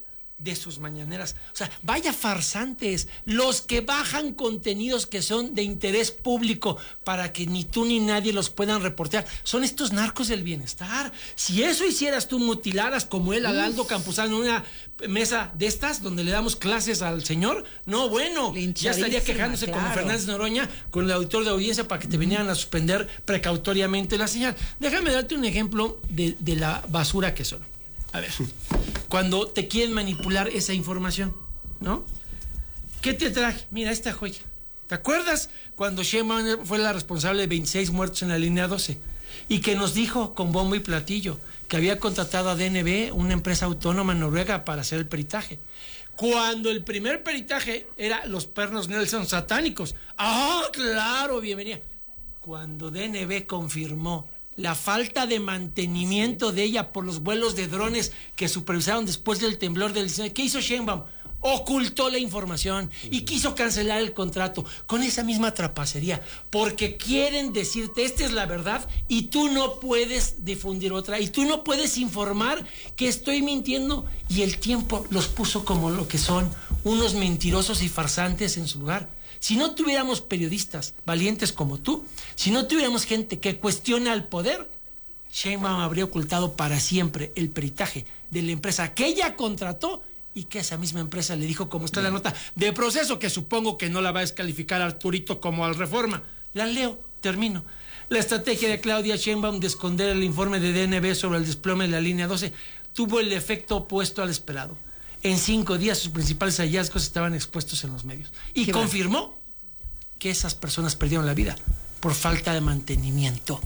de sus mañaneras, o sea, vaya farsantes, los que bajan contenidos que son de interés público para que ni tú ni nadie los puedan reportear, son estos narcos del bienestar. Si eso hicieras tú, mutilaras como él a Aldo Campuzano en una mesa de estas donde le damos clases al señor, no, bueno, ya estaría quejándose como Fernández Noroña con el auditor de audiencia para que te vinieran a suspender precautoriamente la señal. Déjame darte un ejemplo de la basura que son. A ver, cuando te quieren manipular esa información, ¿no? ¿Qué te traje? Mira, esta joya. ¿Te acuerdas cuando Sheinbaum fue la responsable de 26 muertos en la línea 12? Y que nos dijo con bombo y platillo que había contratado a DNB, una empresa autónoma en Noruega, para hacer el peritaje. Cuando el primer peritaje era los pernos Nelson satánicos. ¡Ah, claro! Bienvenida. Cuando DNB confirmó la falta de mantenimiento de ella por los vuelos de drones que supervisaron después del temblor del 19. ¿Qué hizo Sheinbaum? Ocultó la información y quiso cancelar el contrato con esa misma trapacería, porque quieren decirte esta es la verdad y tú no puedes difundir otra y tú no puedes informar que estoy mintiendo, y el tiempo los puso como lo que son, unos mentirosos y farsantes en su lugar. Si no tuviéramos periodistas valientes como tú, si no tuviéramos gente que cuestiona al poder, Sheinbaum habría ocultado para siempre el peritaje de la empresa que ella contrató y que esa misma empresa le dijo, como está la nota de proceso, que supongo que no la va a descalificar Arturito como al Reforma. La leo, termino. La estrategia de Claudia Sheinbaum de esconder el informe de DNB sobre el desplome de la línea 12 tuvo el efecto opuesto al esperado. En 5 días sus principales hallazgos estaban expuestos en los medios. Y confirmó que esas personas perdieron la vida por falta de mantenimiento.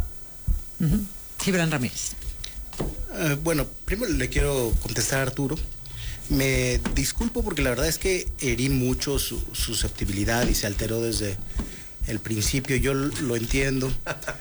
Gibran Ramírez. Bueno, primero le quiero contestar a Arturo. Me disculpo porque la verdad es que herí mucho su susceptibilidad y se alteró desde el principio. Yo lo entiendo.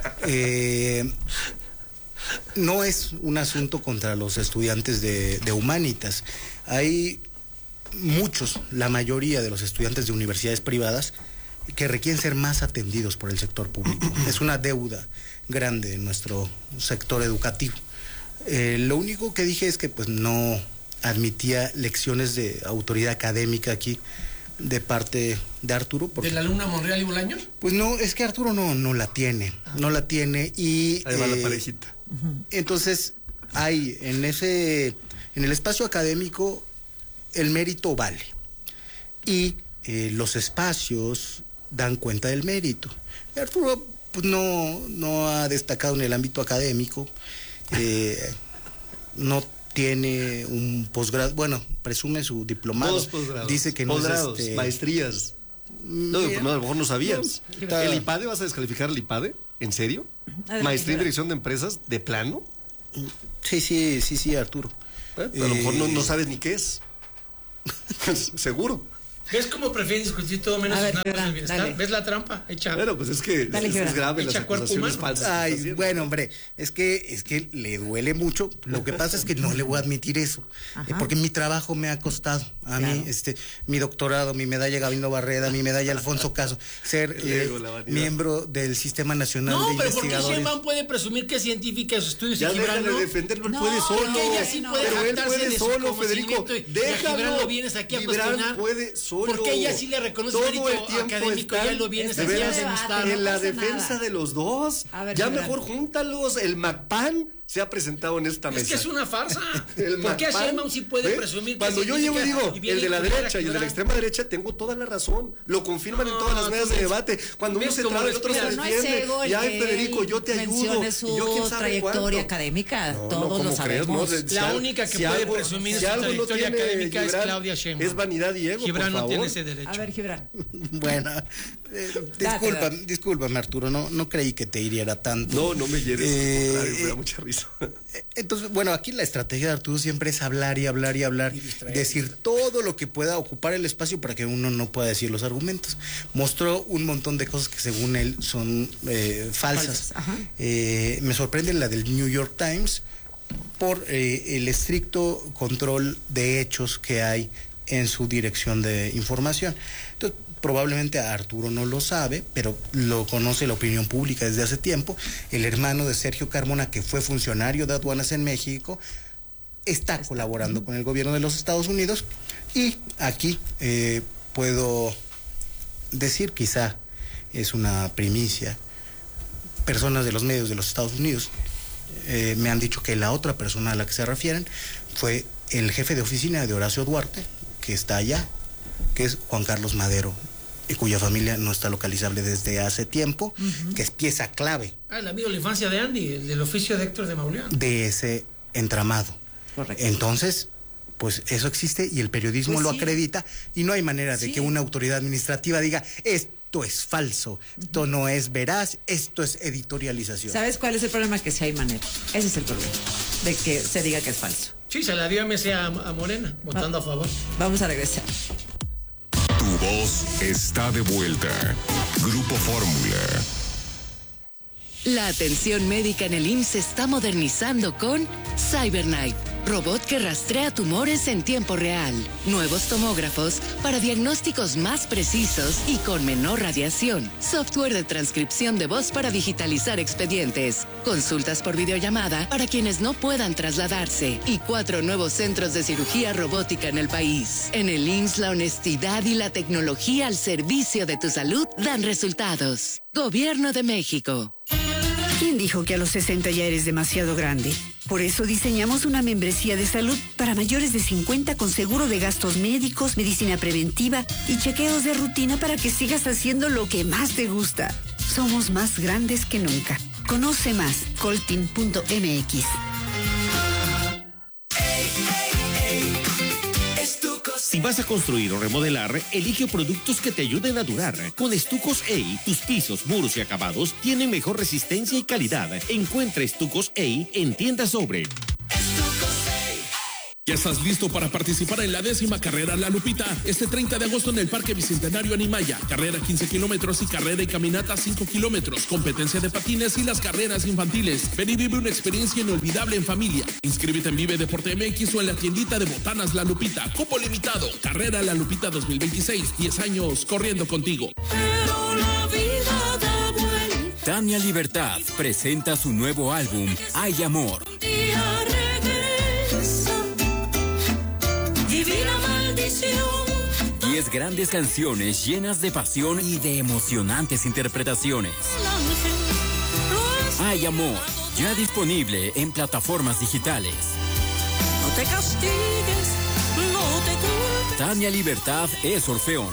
No es un asunto contra los estudiantes de Humanitas. Hay muchos, la mayoría de los estudiantes de universidades privadas que requieren ser más atendidos por el sector público. Es una deuda grande en nuestro sector educativo. Lo único que dije es que pues no admitía lecciones de autoridad académica aquí, de parte de Arturo. ¿De la Luna Monreal y Bolaños? Pues no, es que Arturo no la tiene, no la tiene y... Ahí va la parejita. Entonces, hay en el espacio académico el mérito vale y los espacios dan cuenta del mérito. Arturo pues no ha destacado en el ámbito académico, no tiene un posgrado, bueno, presume su diplomado. 2 posgrados. Dice que no posgrados, es maestrías. No, a lo mejor no sabías. ¿El IPADE vas a descalificar el IPADE? ¿En serio? ¿Maestría en dirección de empresas? ¿De plano? Sí, Arturo. A lo mejor no sabes ni qué es. Seguro. ¿Ves cómo prefieren discutir todo menos una cosa del bienestar? dale. ¿Ves la trampa? Hecha. Bueno, pues es que es grave las acusaciones falsas. Ay, bueno, hombre, es que le duele mucho. Lo que pasa es que no le voy a admitir eso, porque mi trabajo me ha costado a mí, mi doctorado, mi medalla Gabino Barreda, mi medalla Alfonso Caso, ser miembro del Sistema Nacional de Investigadores. No, pero ¿por qué Sheinbaum puede presumir que es científica sus estudios ya y Gibran déjale no? defenderlo, él puede solo. Porque ella sí puede pero él jactarse puede de su solo, Federico. conocimiento y a Gibran lo vienes aquí a cuestionar. Puede solo. Porque ella sí le reconoce mérito académico y ya lo vienes aquí a demostrar. En la defensa de los dos. Ya mejor júntalos. El MACPAN se ha presentado en esta mesa. Es que es una farsa. ¿Por qué a Sheinbaum sí puede presumir? Cuando yo llego y digo, el de la derecha y el de la extrema derecha, tengo toda la razón. Lo confirman en todas las mesas de debate. Cuando uno se traba, el otro se defiende. Y ay, Federico, yo te ayudo. Y yo quién sabe trayectoria académica. Todos lo sabemos. La única que puede presumir su trayectoria académica es Claudia Sheinbaum. Es vanidad y ego, Gibran no tiene ese derecho. A ver, Gibran. Bueno, discúlpame, Arturo, no creí que te hiriera tanto. No me hieres, me da mucha risa. Entonces, bueno, aquí la estrategia de Arturo siempre es hablar y hablar y hablar, decir todo lo que pueda ocupar el espacio para que uno no pueda decir los argumentos. Mostró un montón de cosas que según él son falsas. Me sorprende la del New York Times por el estricto control de hechos que hay en su dirección de información. Entonces, probablemente Arturo no lo sabe, pero lo conoce la opinión pública desde hace tiempo. El hermano de Sergio Carmona, que fue funcionario de aduanas en México, está colaborando con el gobierno de los Estados Unidos. Y aquí puedo decir, quizá es una primicia, personas de los medios de los Estados Unidos me han dicho que la otra persona a la que se refieren fue el jefe de oficina de Horacio Duarte, que está allá, que es Juan Carlos Madero, y cuya familia no está localizable desde hace tiempo, que es pieza clave. El amigo de la infancia de Andy, el del oficio de Héctor de Mauleón. De ese entramado. Correcto. Entonces, pues eso existe y el periodismo pues lo acredita, y no hay manera de que una autoridad administrativa diga, esto es falso, esto no es veraz, esto es editorialización. ¿Sabes cuál es el problema? Que sí hay manera. Ese es el problema, de que se diga que es falso. Sí, se la dio a Morena, votando a favor. Vamos a regresar. Tu voz está de vuelta. Grupo Fórmula. La atención médica en el IMSS se está modernizando con CyberKnife, robot que rastrea tumores en tiempo real. Nuevos tomógrafos para diagnósticos más precisos y con menor radiación. Software de transcripción de voz para digitalizar expedientes. Consultas por videollamada para quienes no puedan trasladarse. Y 4 nuevos centros de cirugía robótica en el país. En el IMSS, la honestidad y la tecnología al servicio de tu salud dan resultados. Gobierno de México. ¿Quién dijo que a los 60 ya eres demasiado grande? Por eso diseñamos una membresía de salud para mayores de 50 con seguro de gastos médicos, medicina preventiva y chequeos de rutina para que sigas haciendo lo que más te gusta. Somos más grandes que nunca. Conoce más, coltin.mx. Si vas a construir o remodelar, elige productos que te ayuden a durar. Con Estucos EI, tus pisos, muros y acabados tienen mejor resistencia y calidad. Encuentra Estucos EI en tiendas Sobre. ¿Ya estás listo para participar en la 10ª carrera La Lupita? Este 30 de agosto en el Parque Bicentenario Animaya. Carrera 15 kilómetros y carrera y caminata 5 kilómetros. Competencia de patines y las carreras infantiles. Ven y vive una experiencia inolvidable en familia. Inscríbete en Vive Deporte MX o en la tiendita de botanas La Lupita. Cupo limitado. Carrera La Lupita 2026. 10 años corriendo contigo. Pero la vida da vuelta. Tania Libertad presenta su nuevo álbum, Hay Amor. Día regresa. Divina maldición. 10 grandes canciones llenas de pasión y de emocionantes interpretaciones. Hay amor, ya disponible en plataformas digitales. No te castigues, no te culpes. Tania Libertad es Orfeón.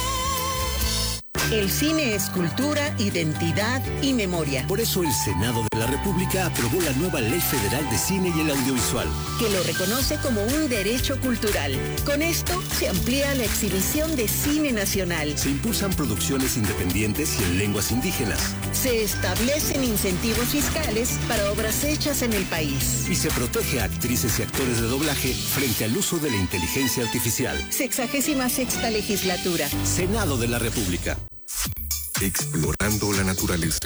El cine es cultura, identidad y memoria. Por eso el Senado de la República aprobó la nueva Ley Federal de Cine y el Audiovisual, que lo reconoce como un derecho cultural. Con esto se amplía la exhibición de cine nacional. Se impulsan producciones independientes y en lenguas indígenas. Se establecen incentivos fiscales para obras hechas en el país. Y se protege a actrices y actores de doblaje frente al uso de la inteligencia artificial. 66ª legislatura. Senado de la República. Explorando la naturaleza.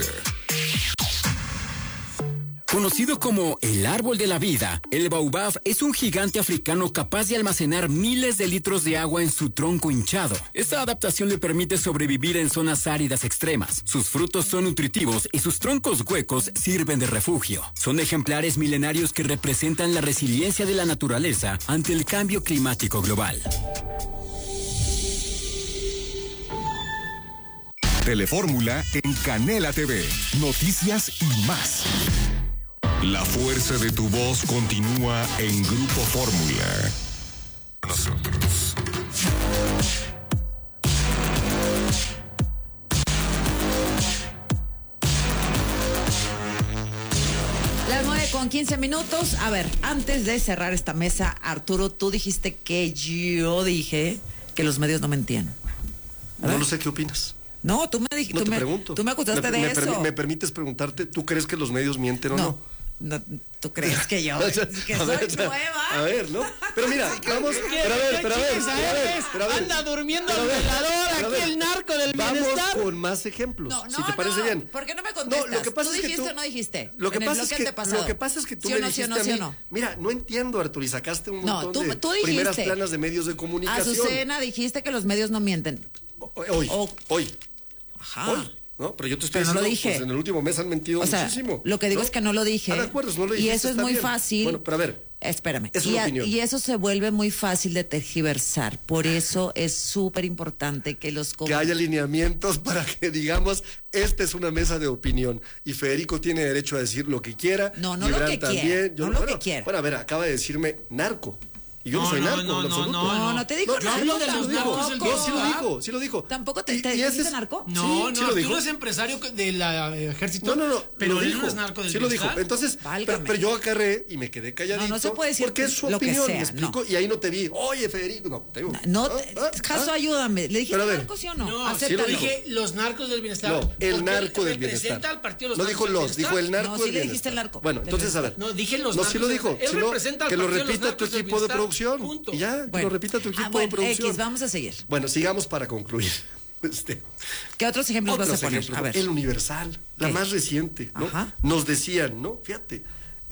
Conocido como el árbol de la vida, el baobab es un gigante africano capaz de almacenar miles de litros de agua en su tronco hinchado. Esta adaptación le permite sobrevivir en zonas áridas extremas. Sus frutos son nutritivos y sus troncos huecos sirven de refugio. Son ejemplares milenarios que representan la resiliencia de la naturaleza ante el cambio climático global. Telefórmula en Canela TV. Noticias y más. La fuerza de tu voz continúa en Grupo Fórmula. Nosotros. Las 9:15. A ver, antes de cerrar esta mesa, Arturo, tú dijiste que yo dije que los medios no mentían. No lo sé, ¿qué opinas? No, tú me dijiste. No te pregunto. Tú me acusaste de eso. ¿Me permites preguntarte, tú crees que los medios mienten o no? No, ¿tú crees que yo? Que soy nueva. A ver, ¿no? Pero mira, vamos. Pero a ver. Anda durmiendo el velador, aquí el narco del bienestar. Vamos con más ejemplos, si te parece bien. ¿Por qué no me contestas? No, lo que pasa ¿Tú es que dijiste o no dijiste? Lo que pasa es que tú ¿Sí me no, dijiste sí o no, a sí mí. o no? Mira, no entiendo, Arturo, y sacaste un montón de tú primeras dijiste, planas de medios de comunicación. Azucena, dijiste que los medios no mienten. Hoy. Ajá. Hoy. No, pero yo te estoy Pero no diciendo, lo dije. pues en el último mes han mentido muchísimo. Lo que digo es que no lo dije. De acuerdo, no lo dijiste, y eso es está muy bien. fácil. Bueno, pero a ver. Espérame. Es una opinión. Y eso se vuelve muy fácil de tergiversar. Por eso es súper importante que que haya lineamientos para que digamos, esta es una mesa de opinión. Y Federico tiene derecho a decir lo que quiera. No Gibran lo que también. quiera. Yo, no lo que quiera. Bueno, a ver, acaba de decirme narco. Y yo no soy narco, en absoluto. No te dijo narco. Yo hablo de los narcos. No, sí lo dijo. ¿Tampoco te dijiste narco? No, sí no, lo tú dijo. no eres empresario del ejército. No, pero lo él dijo. no es narco del Sí lo dijo. bienestar. Entonces, pero yo agarré y me quedé calladito. No se puede decir porque es su lo que opinión, sea, me explico. Y ahí no te vi, oye, Federico, no, te digo. Caso, ayúdame. ¿Le dijiste narco, sí o no? No, Acéptalo. sí lo dije, los narcos del bienestar. No, el narco del bienestar. Representa al partido de los no narcos dijo del los, dijo el narco no, del sí le bienestar. dijiste el narco. Bueno, entonces, a ver. No, dije los no, narcos. sí lo dijo. Él representa al que lo partido de los repita tu narcos del equipo de bienestar, producción. punto. Y ya, que lo repita tu equipo de producción. Vamos a seguir. Bueno, sigamos para concluir. ¿Qué otros ejemplos vas a poner? Ejemplos. A ver. El Universal, la más reciente, ¿no? Ajá. Nos decían, ¿no? Fíjate,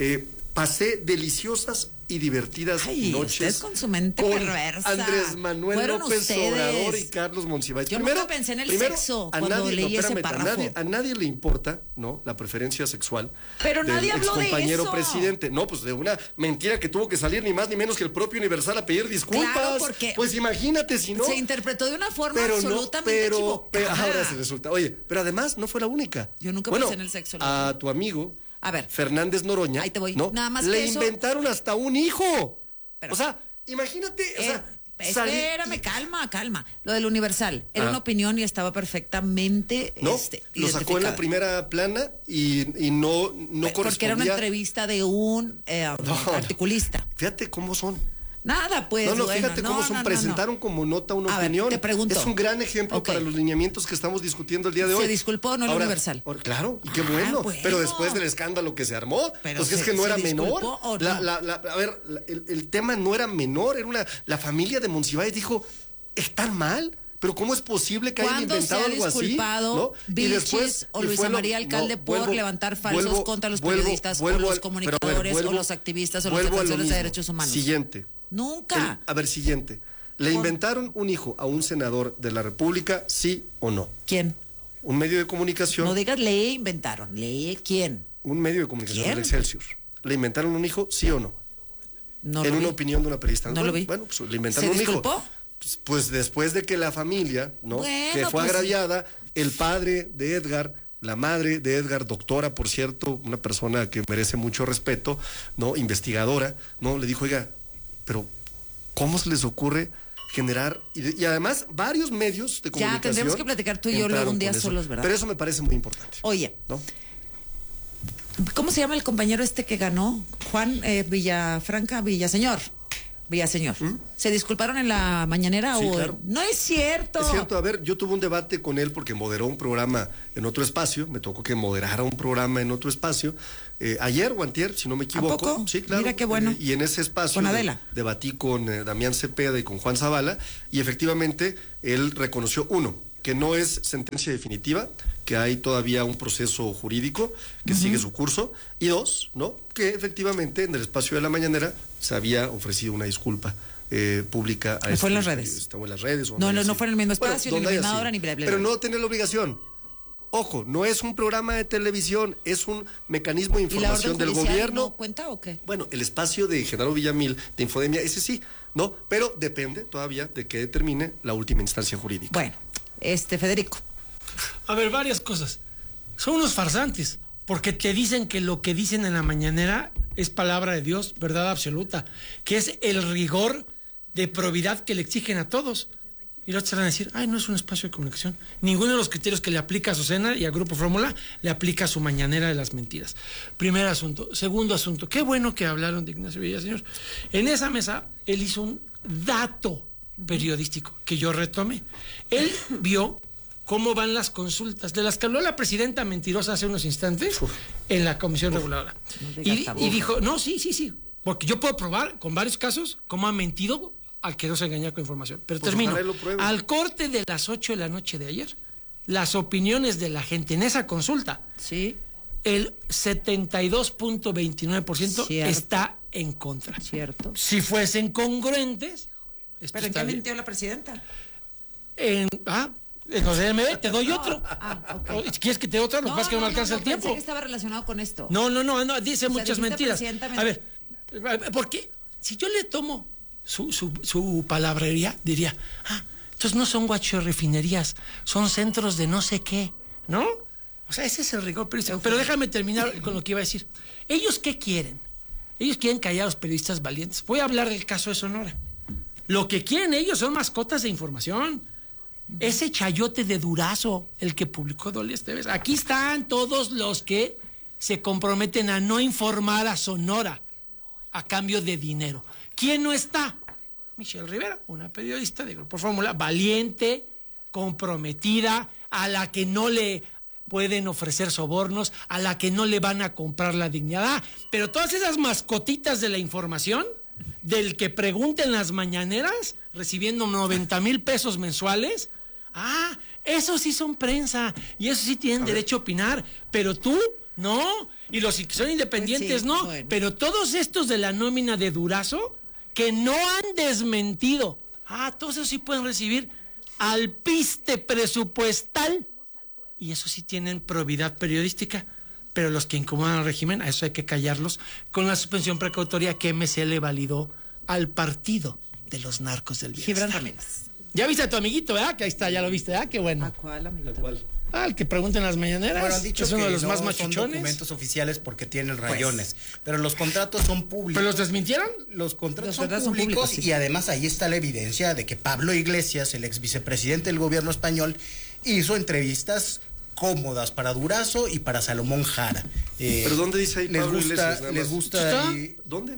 pasé deliciosas y divertidas noches usted con su mente perversa. Andrés Manuel Fueron López ustedes. Obrador y Carlos Monsiváis. Yo nunca pensé en el sexo cuando leí ese párrafo. A nadie le importa, ¿no? La preferencia sexual. Pero del nadie habló de excompañero eso. presidente. No, pues de una mentira que tuvo que salir ni más ni menos que el propio Universal a pedir disculpas. Claro, porque pues imagínate si no. Se interpretó de una forma absolutamente equivocada. Ahora se resulta. Oye, pero además no fue la única. Yo nunca pensé en el sexo. A tu amigo. A ver. Fernández Noroña. Ahí te voy. ¿no? Nada más le que eso... inventaron hasta un hijo. O sea, imagínate. Espérame, calma. Lo del Universal era una opinión y estaba perfectamente. No, lo sacó en la primera plana y no correspondía. Porque era una entrevista de un articulista. Fíjate cómo son. Nada, pues. Fíjate cómo son. Presentaron como nota una opinión. Te pregunto. Es un gran ejemplo para los lineamientos que estamos discutiendo el día de hoy. ¿Se disculpó o no el Universal? Claro, y qué bueno. Pero después del escándalo que se armó, pues es que no era menor. ¿O no? A ver, el tema no era menor. Era la familia de Monsiváis dijo, ¿están mal? Pero ¿cómo es posible que hayan inventado algo así? ¿no? Vilchis o Luisa María Alcalde por levantar falsos contra los periodistas o los comunicadores o los activistas o los defensores de derechos humanos. Siguiente. Nunca. Siguiente. ¿Le inventaron un hijo a un senador de la República, sí o no? ¿Quién? Un medio de comunicación. No digas le inventaron, ¿quién? Un medio de comunicación del Excelsior. ¿Le inventaron un hijo, sí o no? No en lo una vi. opinión de una periodista. No lo vi. Bueno, pues le inventaron ¿Se un hijo. disculpó? pues después de que la familia, ¿no? Bueno, que fue pues, agraviada, el padre de Edgar, la madre de Edgar, doctora, por cierto, una persona que merece mucho respeto, ¿no? Investigadora, ¿no? Le dijo, oiga, pero ¿cómo se les ocurre generar? Y además, varios medios de comunicación. Ya, tendremos que platicar tú y yo luego un día solos, ¿verdad? Pero eso me parece muy importante. Oye, ¿no? ¿Cómo se llama el compañero este que ganó? Juan Villafranca, Villaseñor. ¿Se disculparon en la mañanera Sí, o...? claro. No es cierto. Es cierto, a ver, yo tuve un debate con él porque moderó un programa en otro espacio, me tocó que moderara un programa en otro espacio, ayer o antier, si no me equivoco. ¿A poco? Sí, claro. Mira qué bueno. Y en ese espacio Con Adela. Debatí con Damián Cepeda y con Juan Zavala, y efectivamente él reconoció, uno, que no es sentencia definitiva, que hay todavía un proceso jurídico que sigue su curso, y dos, ¿no? Que efectivamente en el espacio de la mañanera se había ofrecido una disculpa pública a fue en las redes. Estaba en las redes. No fue en el mismo espacio, ni en la misma hora, ni bla, bla, bla. Pero no tener la obligación. Ojo, no es un programa de televisión, es un mecanismo de información del gobierno. ¿No cuenta o qué? Bueno, el espacio de Genaro Villamil, de Infodemia, ese sí, ¿no? Pero depende todavía de que determine la última instancia jurídica. Bueno, Federico. A ver, varias cosas. Son unos farsantes, porque te dicen que lo que dicen en la mañanera es palabra de Dios, verdad absoluta, que es el rigor de probidad que le exigen a todos. Y los otros van a decir, ay, no es un espacio de comunicación. Ninguno de los criterios que le aplica a Azucena y a Grupo Fórmula le aplica a su mañanera de las mentiras. Primer asunto. Segundo asunto, qué bueno que hablaron de Ignacio Villaseñor. En esa mesa, él hizo un dato periodístico que yo retomé. Él vio cómo van las consultas, de las que habló la presidenta mentirosa hace unos instantes en la Comisión Reguladora. Y dijo, no, sí, porque yo puedo probar con varios casos cómo ha mentido al que no se engaña con información. Pero pues termino. Al corte de las 8 de la noche de ayer, las opiniones de la gente en esa consulta, sí, el 72.29% está en contra. Cierto. Si fuesen congruentes... ¿Pero en qué mintió la presidenta? En CDMB, te doy otro. Okay. ¿Quieres que te dé otro? Lo que pasa es que no me alcanza el tiempo. Pensé que estaba relacionado con esto. No, dice muchas mentiras. A ver, porque si yo le tomo su palabrería, diría, entonces no son guachorrefinerías, son centros de no sé qué, ¿no? O sea, ese es el rigor periodístico. Pero déjame terminar con lo que iba a decir. ¿Ellos qué quieren? Ellos quieren callar a los periodistas valientes. Voy a hablar del caso de Sonora. Lo que quieren ellos son mascotas de información. Ese chayote de Durazo, el que publicó Dolly Esteves. Aquí están todos los que se comprometen a no informar a Sonora a cambio de dinero. ¿Quién no está? Michelle Rivera, una periodista de Grupo Fórmula, valiente, comprometida, a la que no le pueden ofrecer sobornos, a la que no le van a comprar la dignidad. Pero todas esas mascotitas de la información, del que pregunten las mañaneras, recibiendo 90,000 pesos mensuales, esos sí son prensa, y esos sí tienen derecho a opinar, pero tú, no, y los que son independientes, pues sí, no, bueno. Pero todos estos de la nómina de Durazo, que no han desmentido, todos esos sí pueden recibir alpiste presupuestal, y eso sí tienen probidad periodística. Pero los que incomodan al régimen, a eso hay que callarlos con la suspensión precautoria que MC le validó al partido de los narcos del bienestar. Gibran Ramírez. Ya viste a tu amiguito, ¿verdad? Que ahí está, ya lo viste, ¿verdad? Qué bueno. ¿A cuál amiguito? ¿A cuál? El que pregunten las mañaneras. Bueno, han dicho es uno que de los no más son machuchones. documentos oficiales porque tienen rayones, pero los contratos son públicos. ¿Pero los desmintieron? Los contratos son públicos sí. Y además ahí está la evidencia de que Pablo Iglesias, el ex vicepresidente del gobierno español, hizo entrevistas cómodas para Durazo y para Salomón Jara. ¿Pero dónde dice ahí Pablo Iglesias? Les gusta ¿Dónde?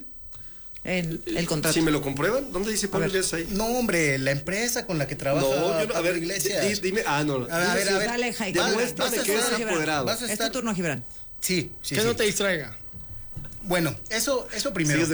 En el contrato. Si me lo comprueban, ¿dónde dice Pablo Iglesias ahí? No, hombre, la empresa con la que trabaja a ver, Iglesias. Dime, no. A ver. Dale, demuéstrame que es apoderado. Es tu turno, Gibran. Sí. Que no te distraiga. Bueno, eso primero.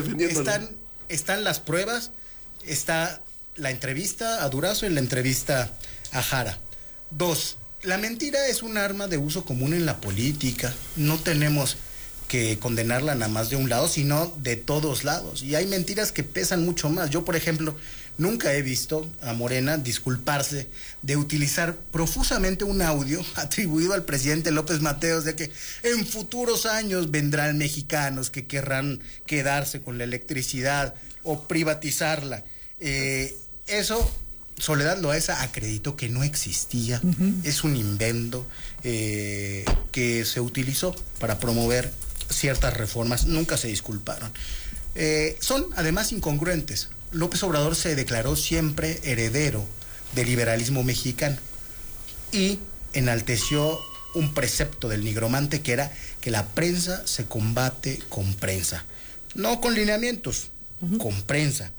Están las pruebas, está la entrevista a Durazo y la entrevista a Jara. 2, la mentira es un arma de uso común en la política. No tenemos que condenarla nada más de un lado, sino de todos lados. Y hay mentiras que pesan mucho más. Yo, por ejemplo, nunca he visto a Morena disculparse de utilizar profusamente un audio atribuido al presidente López Mateos de que en futuros años vendrán mexicanos que querrán quedarse con la electricidad o privatizarla. Eso Soledad Loaesa acreditó que no existía, es un invento que se utilizó para promover ciertas reformas, nunca se disculparon. Son además incongruentes. López Obrador se declaró siempre heredero del liberalismo mexicano y enalteció un precepto del nigromante que era que la prensa se combate con prensa, no con lineamientos, con prensa.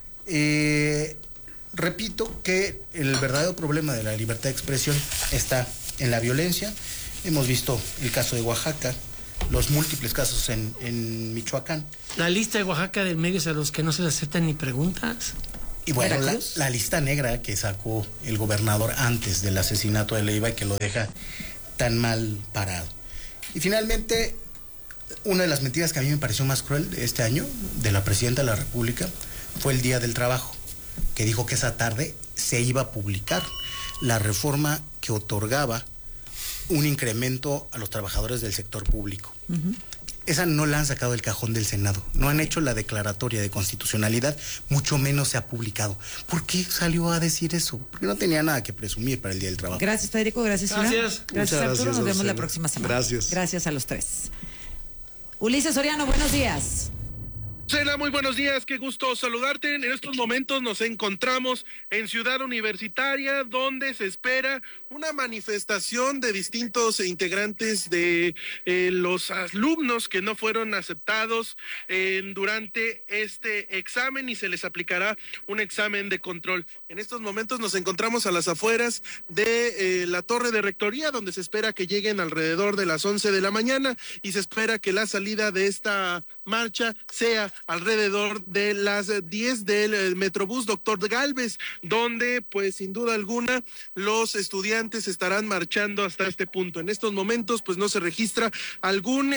Repito que el verdadero problema de la libertad de expresión está en la violencia. Hemos visto el caso de Oaxaca, los múltiples casos en Michoacán. La lista de Oaxaca de medios a los que no se les aceptan ni preguntas. Y bueno, la lista negra que sacó el gobernador antes del asesinato de Leiva y que lo deja tan mal parado. Y finalmente, una de las mentiras que a mí me pareció más cruel de este año, de la presidenta de la República, fue el Día del Trabajo, que dijo que esa tarde se iba a publicar la reforma que otorgaba un incremento a los trabajadores del sector público. Esa no la han sacado del cajón del Senado, no han hecho la declaratoria de constitucionalidad, mucho menos se ha publicado. ¿Por qué salió a decir eso? Porque no tenía nada que presumir para el Día del Trabajo. Gracias, Federico, gracias, Iván. Gracias, Arturo, nos vemos la próxima semana. Gracias a los tres. Ulises Soriano, buenos días. Cela, muy buenos días, qué gusto saludarte. En estos momentos nos encontramos en Ciudad Universitaria, donde se espera una manifestación de distintos integrantes de los alumnos que no fueron aceptados durante este examen y se les aplicará un examen de control. En estos momentos nos encontramos a las afueras de la torre de rectoría, donde se espera que lleguen alrededor de las 11 de la mañana y se espera que la salida de esta marcha sea alrededor de las 10 del Metrobús Doctor Gálvez, donde pues sin duda alguna los estudiantes estarán marchando hasta este punto. En estos momentos pues no se registra algún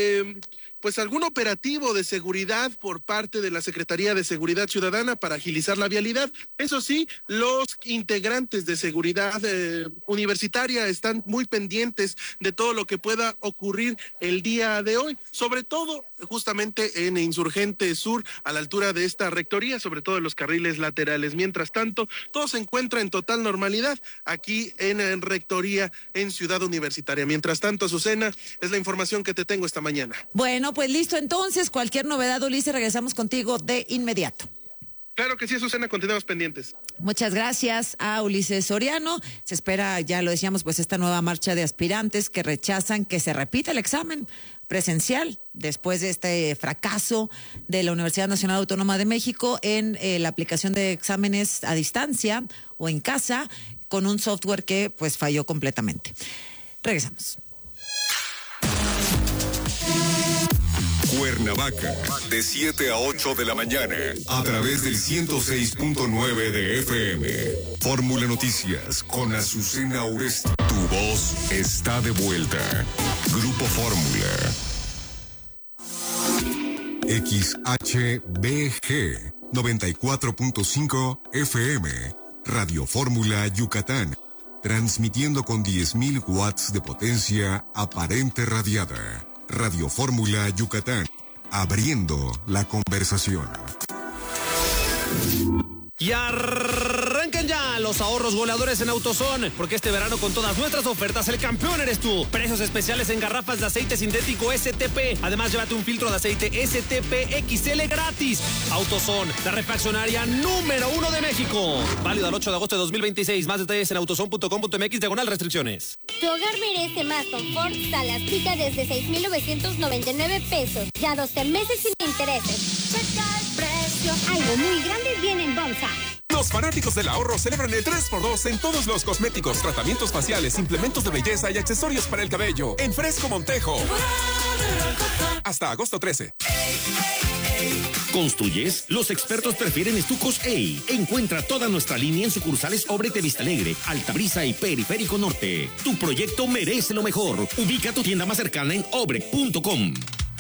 operativo de seguridad por parte de la Secretaría de Seguridad Ciudadana para agilizar la vialidad. Eso sí, los integrantes de seguridad universitaria están muy pendientes de todo lo que pueda ocurrir el día de hoy, sobre todo justamente en Insurgente Sur, a la altura de esta rectoría, sobre todo en los carriles laterales. Mientras tanto, todo se encuentra en total normalidad aquí en rectoría en Ciudad Universitaria. Mientras tanto, Azucena, es la información que te tengo esta mañana. Bueno, pues listo entonces, cualquier novedad, Ulises, regresamos contigo de inmediato. Claro que sí, Azucena, continuamos pendientes. Muchas gracias a Ulises Soriano. Se espera, ya lo decíamos, pues esta nueva marcha de aspirantes que rechazan que se repita el examen presencial después de este fracaso de la Universidad Nacional Autónoma de México en la aplicación de exámenes a distancia o en casa con un software que pues falló completamente. Regresamos. Cuernavaca, de 7 a 8 de la mañana, a través del 106.9 de FM. Fórmula Noticias con Azucena Oresti. Tu voz está de vuelta. Grupo Fórmula. XHBG 94.5 FM. Radio Fórmula Yucatán. Transmitiendo con 10.000 watts de potencia aparente radiada. Radio Fórmula Yucatán, abriendo la conversación. Y arrancan ya los ahorros goleadores en AutoZone, porque este verano con todas nuestras ofertas el campeón eres tú. Precios especiales en garrafas de aceite sintético STP. Además, llévate un filtro de aceite STP XL gratis. AutoZone, la refaccionaria número 1 de México. Válido al 8 de agosto de 2026. Más detalles en autozone.com.mx/restricciones. Tu hogar merece más confort. Salas Pica desde 6,999 pesos. Ya 12 meses sin intereses. Checa el precio. Algo muy grande viene en Bonsa. Los fanáticos del ahorro celebran el 3x2 en todos los cosméticos, tratamientos faciales, implementos de belleza y accesorios para el cabello. En Fresco Montejo. Hasta agosto 13. ¿Construyes? Los expertos prefieren estucos EI. Encuentra toda nuestra línea en sucursales Obrete Vista Alegre, Altabrisa y Periférico Norte. Tu proyecto merece lo mejor. Ubica tu tienda más cercana en obre.com.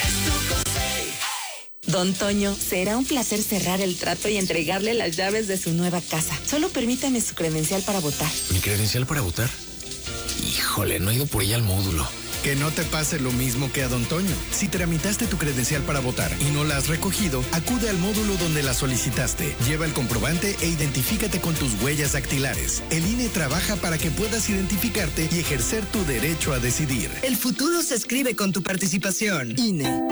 Don Toño, será un placer cerrar el trato y entregarle las llaves de su nueva casa. Solo permítame su credencial para votar. ¿Mi credencial para votar? Híjole, no he ido por ella al módulo. Que no te pase lo mismo que a don Toño. Si tramitaste tu credencial para votar y no la has recogido, acude al módulo donde la solicitaste. Lleva el comprobante e identifícate con tus huellas dactilares. El INE trabaja para que puedas identificarte y ejercer tu derecho a decidir. El futuro se escribe con tu participación. INE.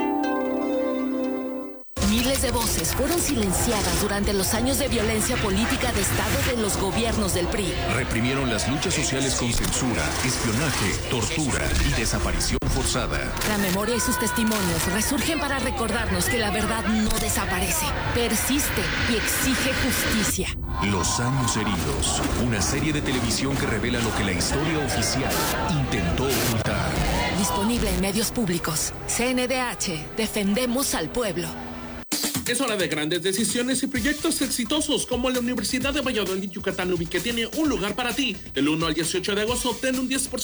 Miles de voces fueron silenciadas durante los años de violencia política de Estado de los gobiernos del PRI. Reprimieron las luchas sociales con censura, espionaje, tortura y desaparición forzada. La memoria y sus testimonios resurgen para recordarnos que la verdad no desaparece, persiste y exige justicia. Los años heridos. Una serie de televisión que revela lo que la historia oficial intentó ocultar. Disponible en medios públicos. CNDH. Defendemos al pueblo. Es hora de grandes decisiones y proyectos exitosos como la Universidad de Valladolid Yucatán UBI, que tiene un lugar para ti. Del 1 al 18 de agosto obtén un 10%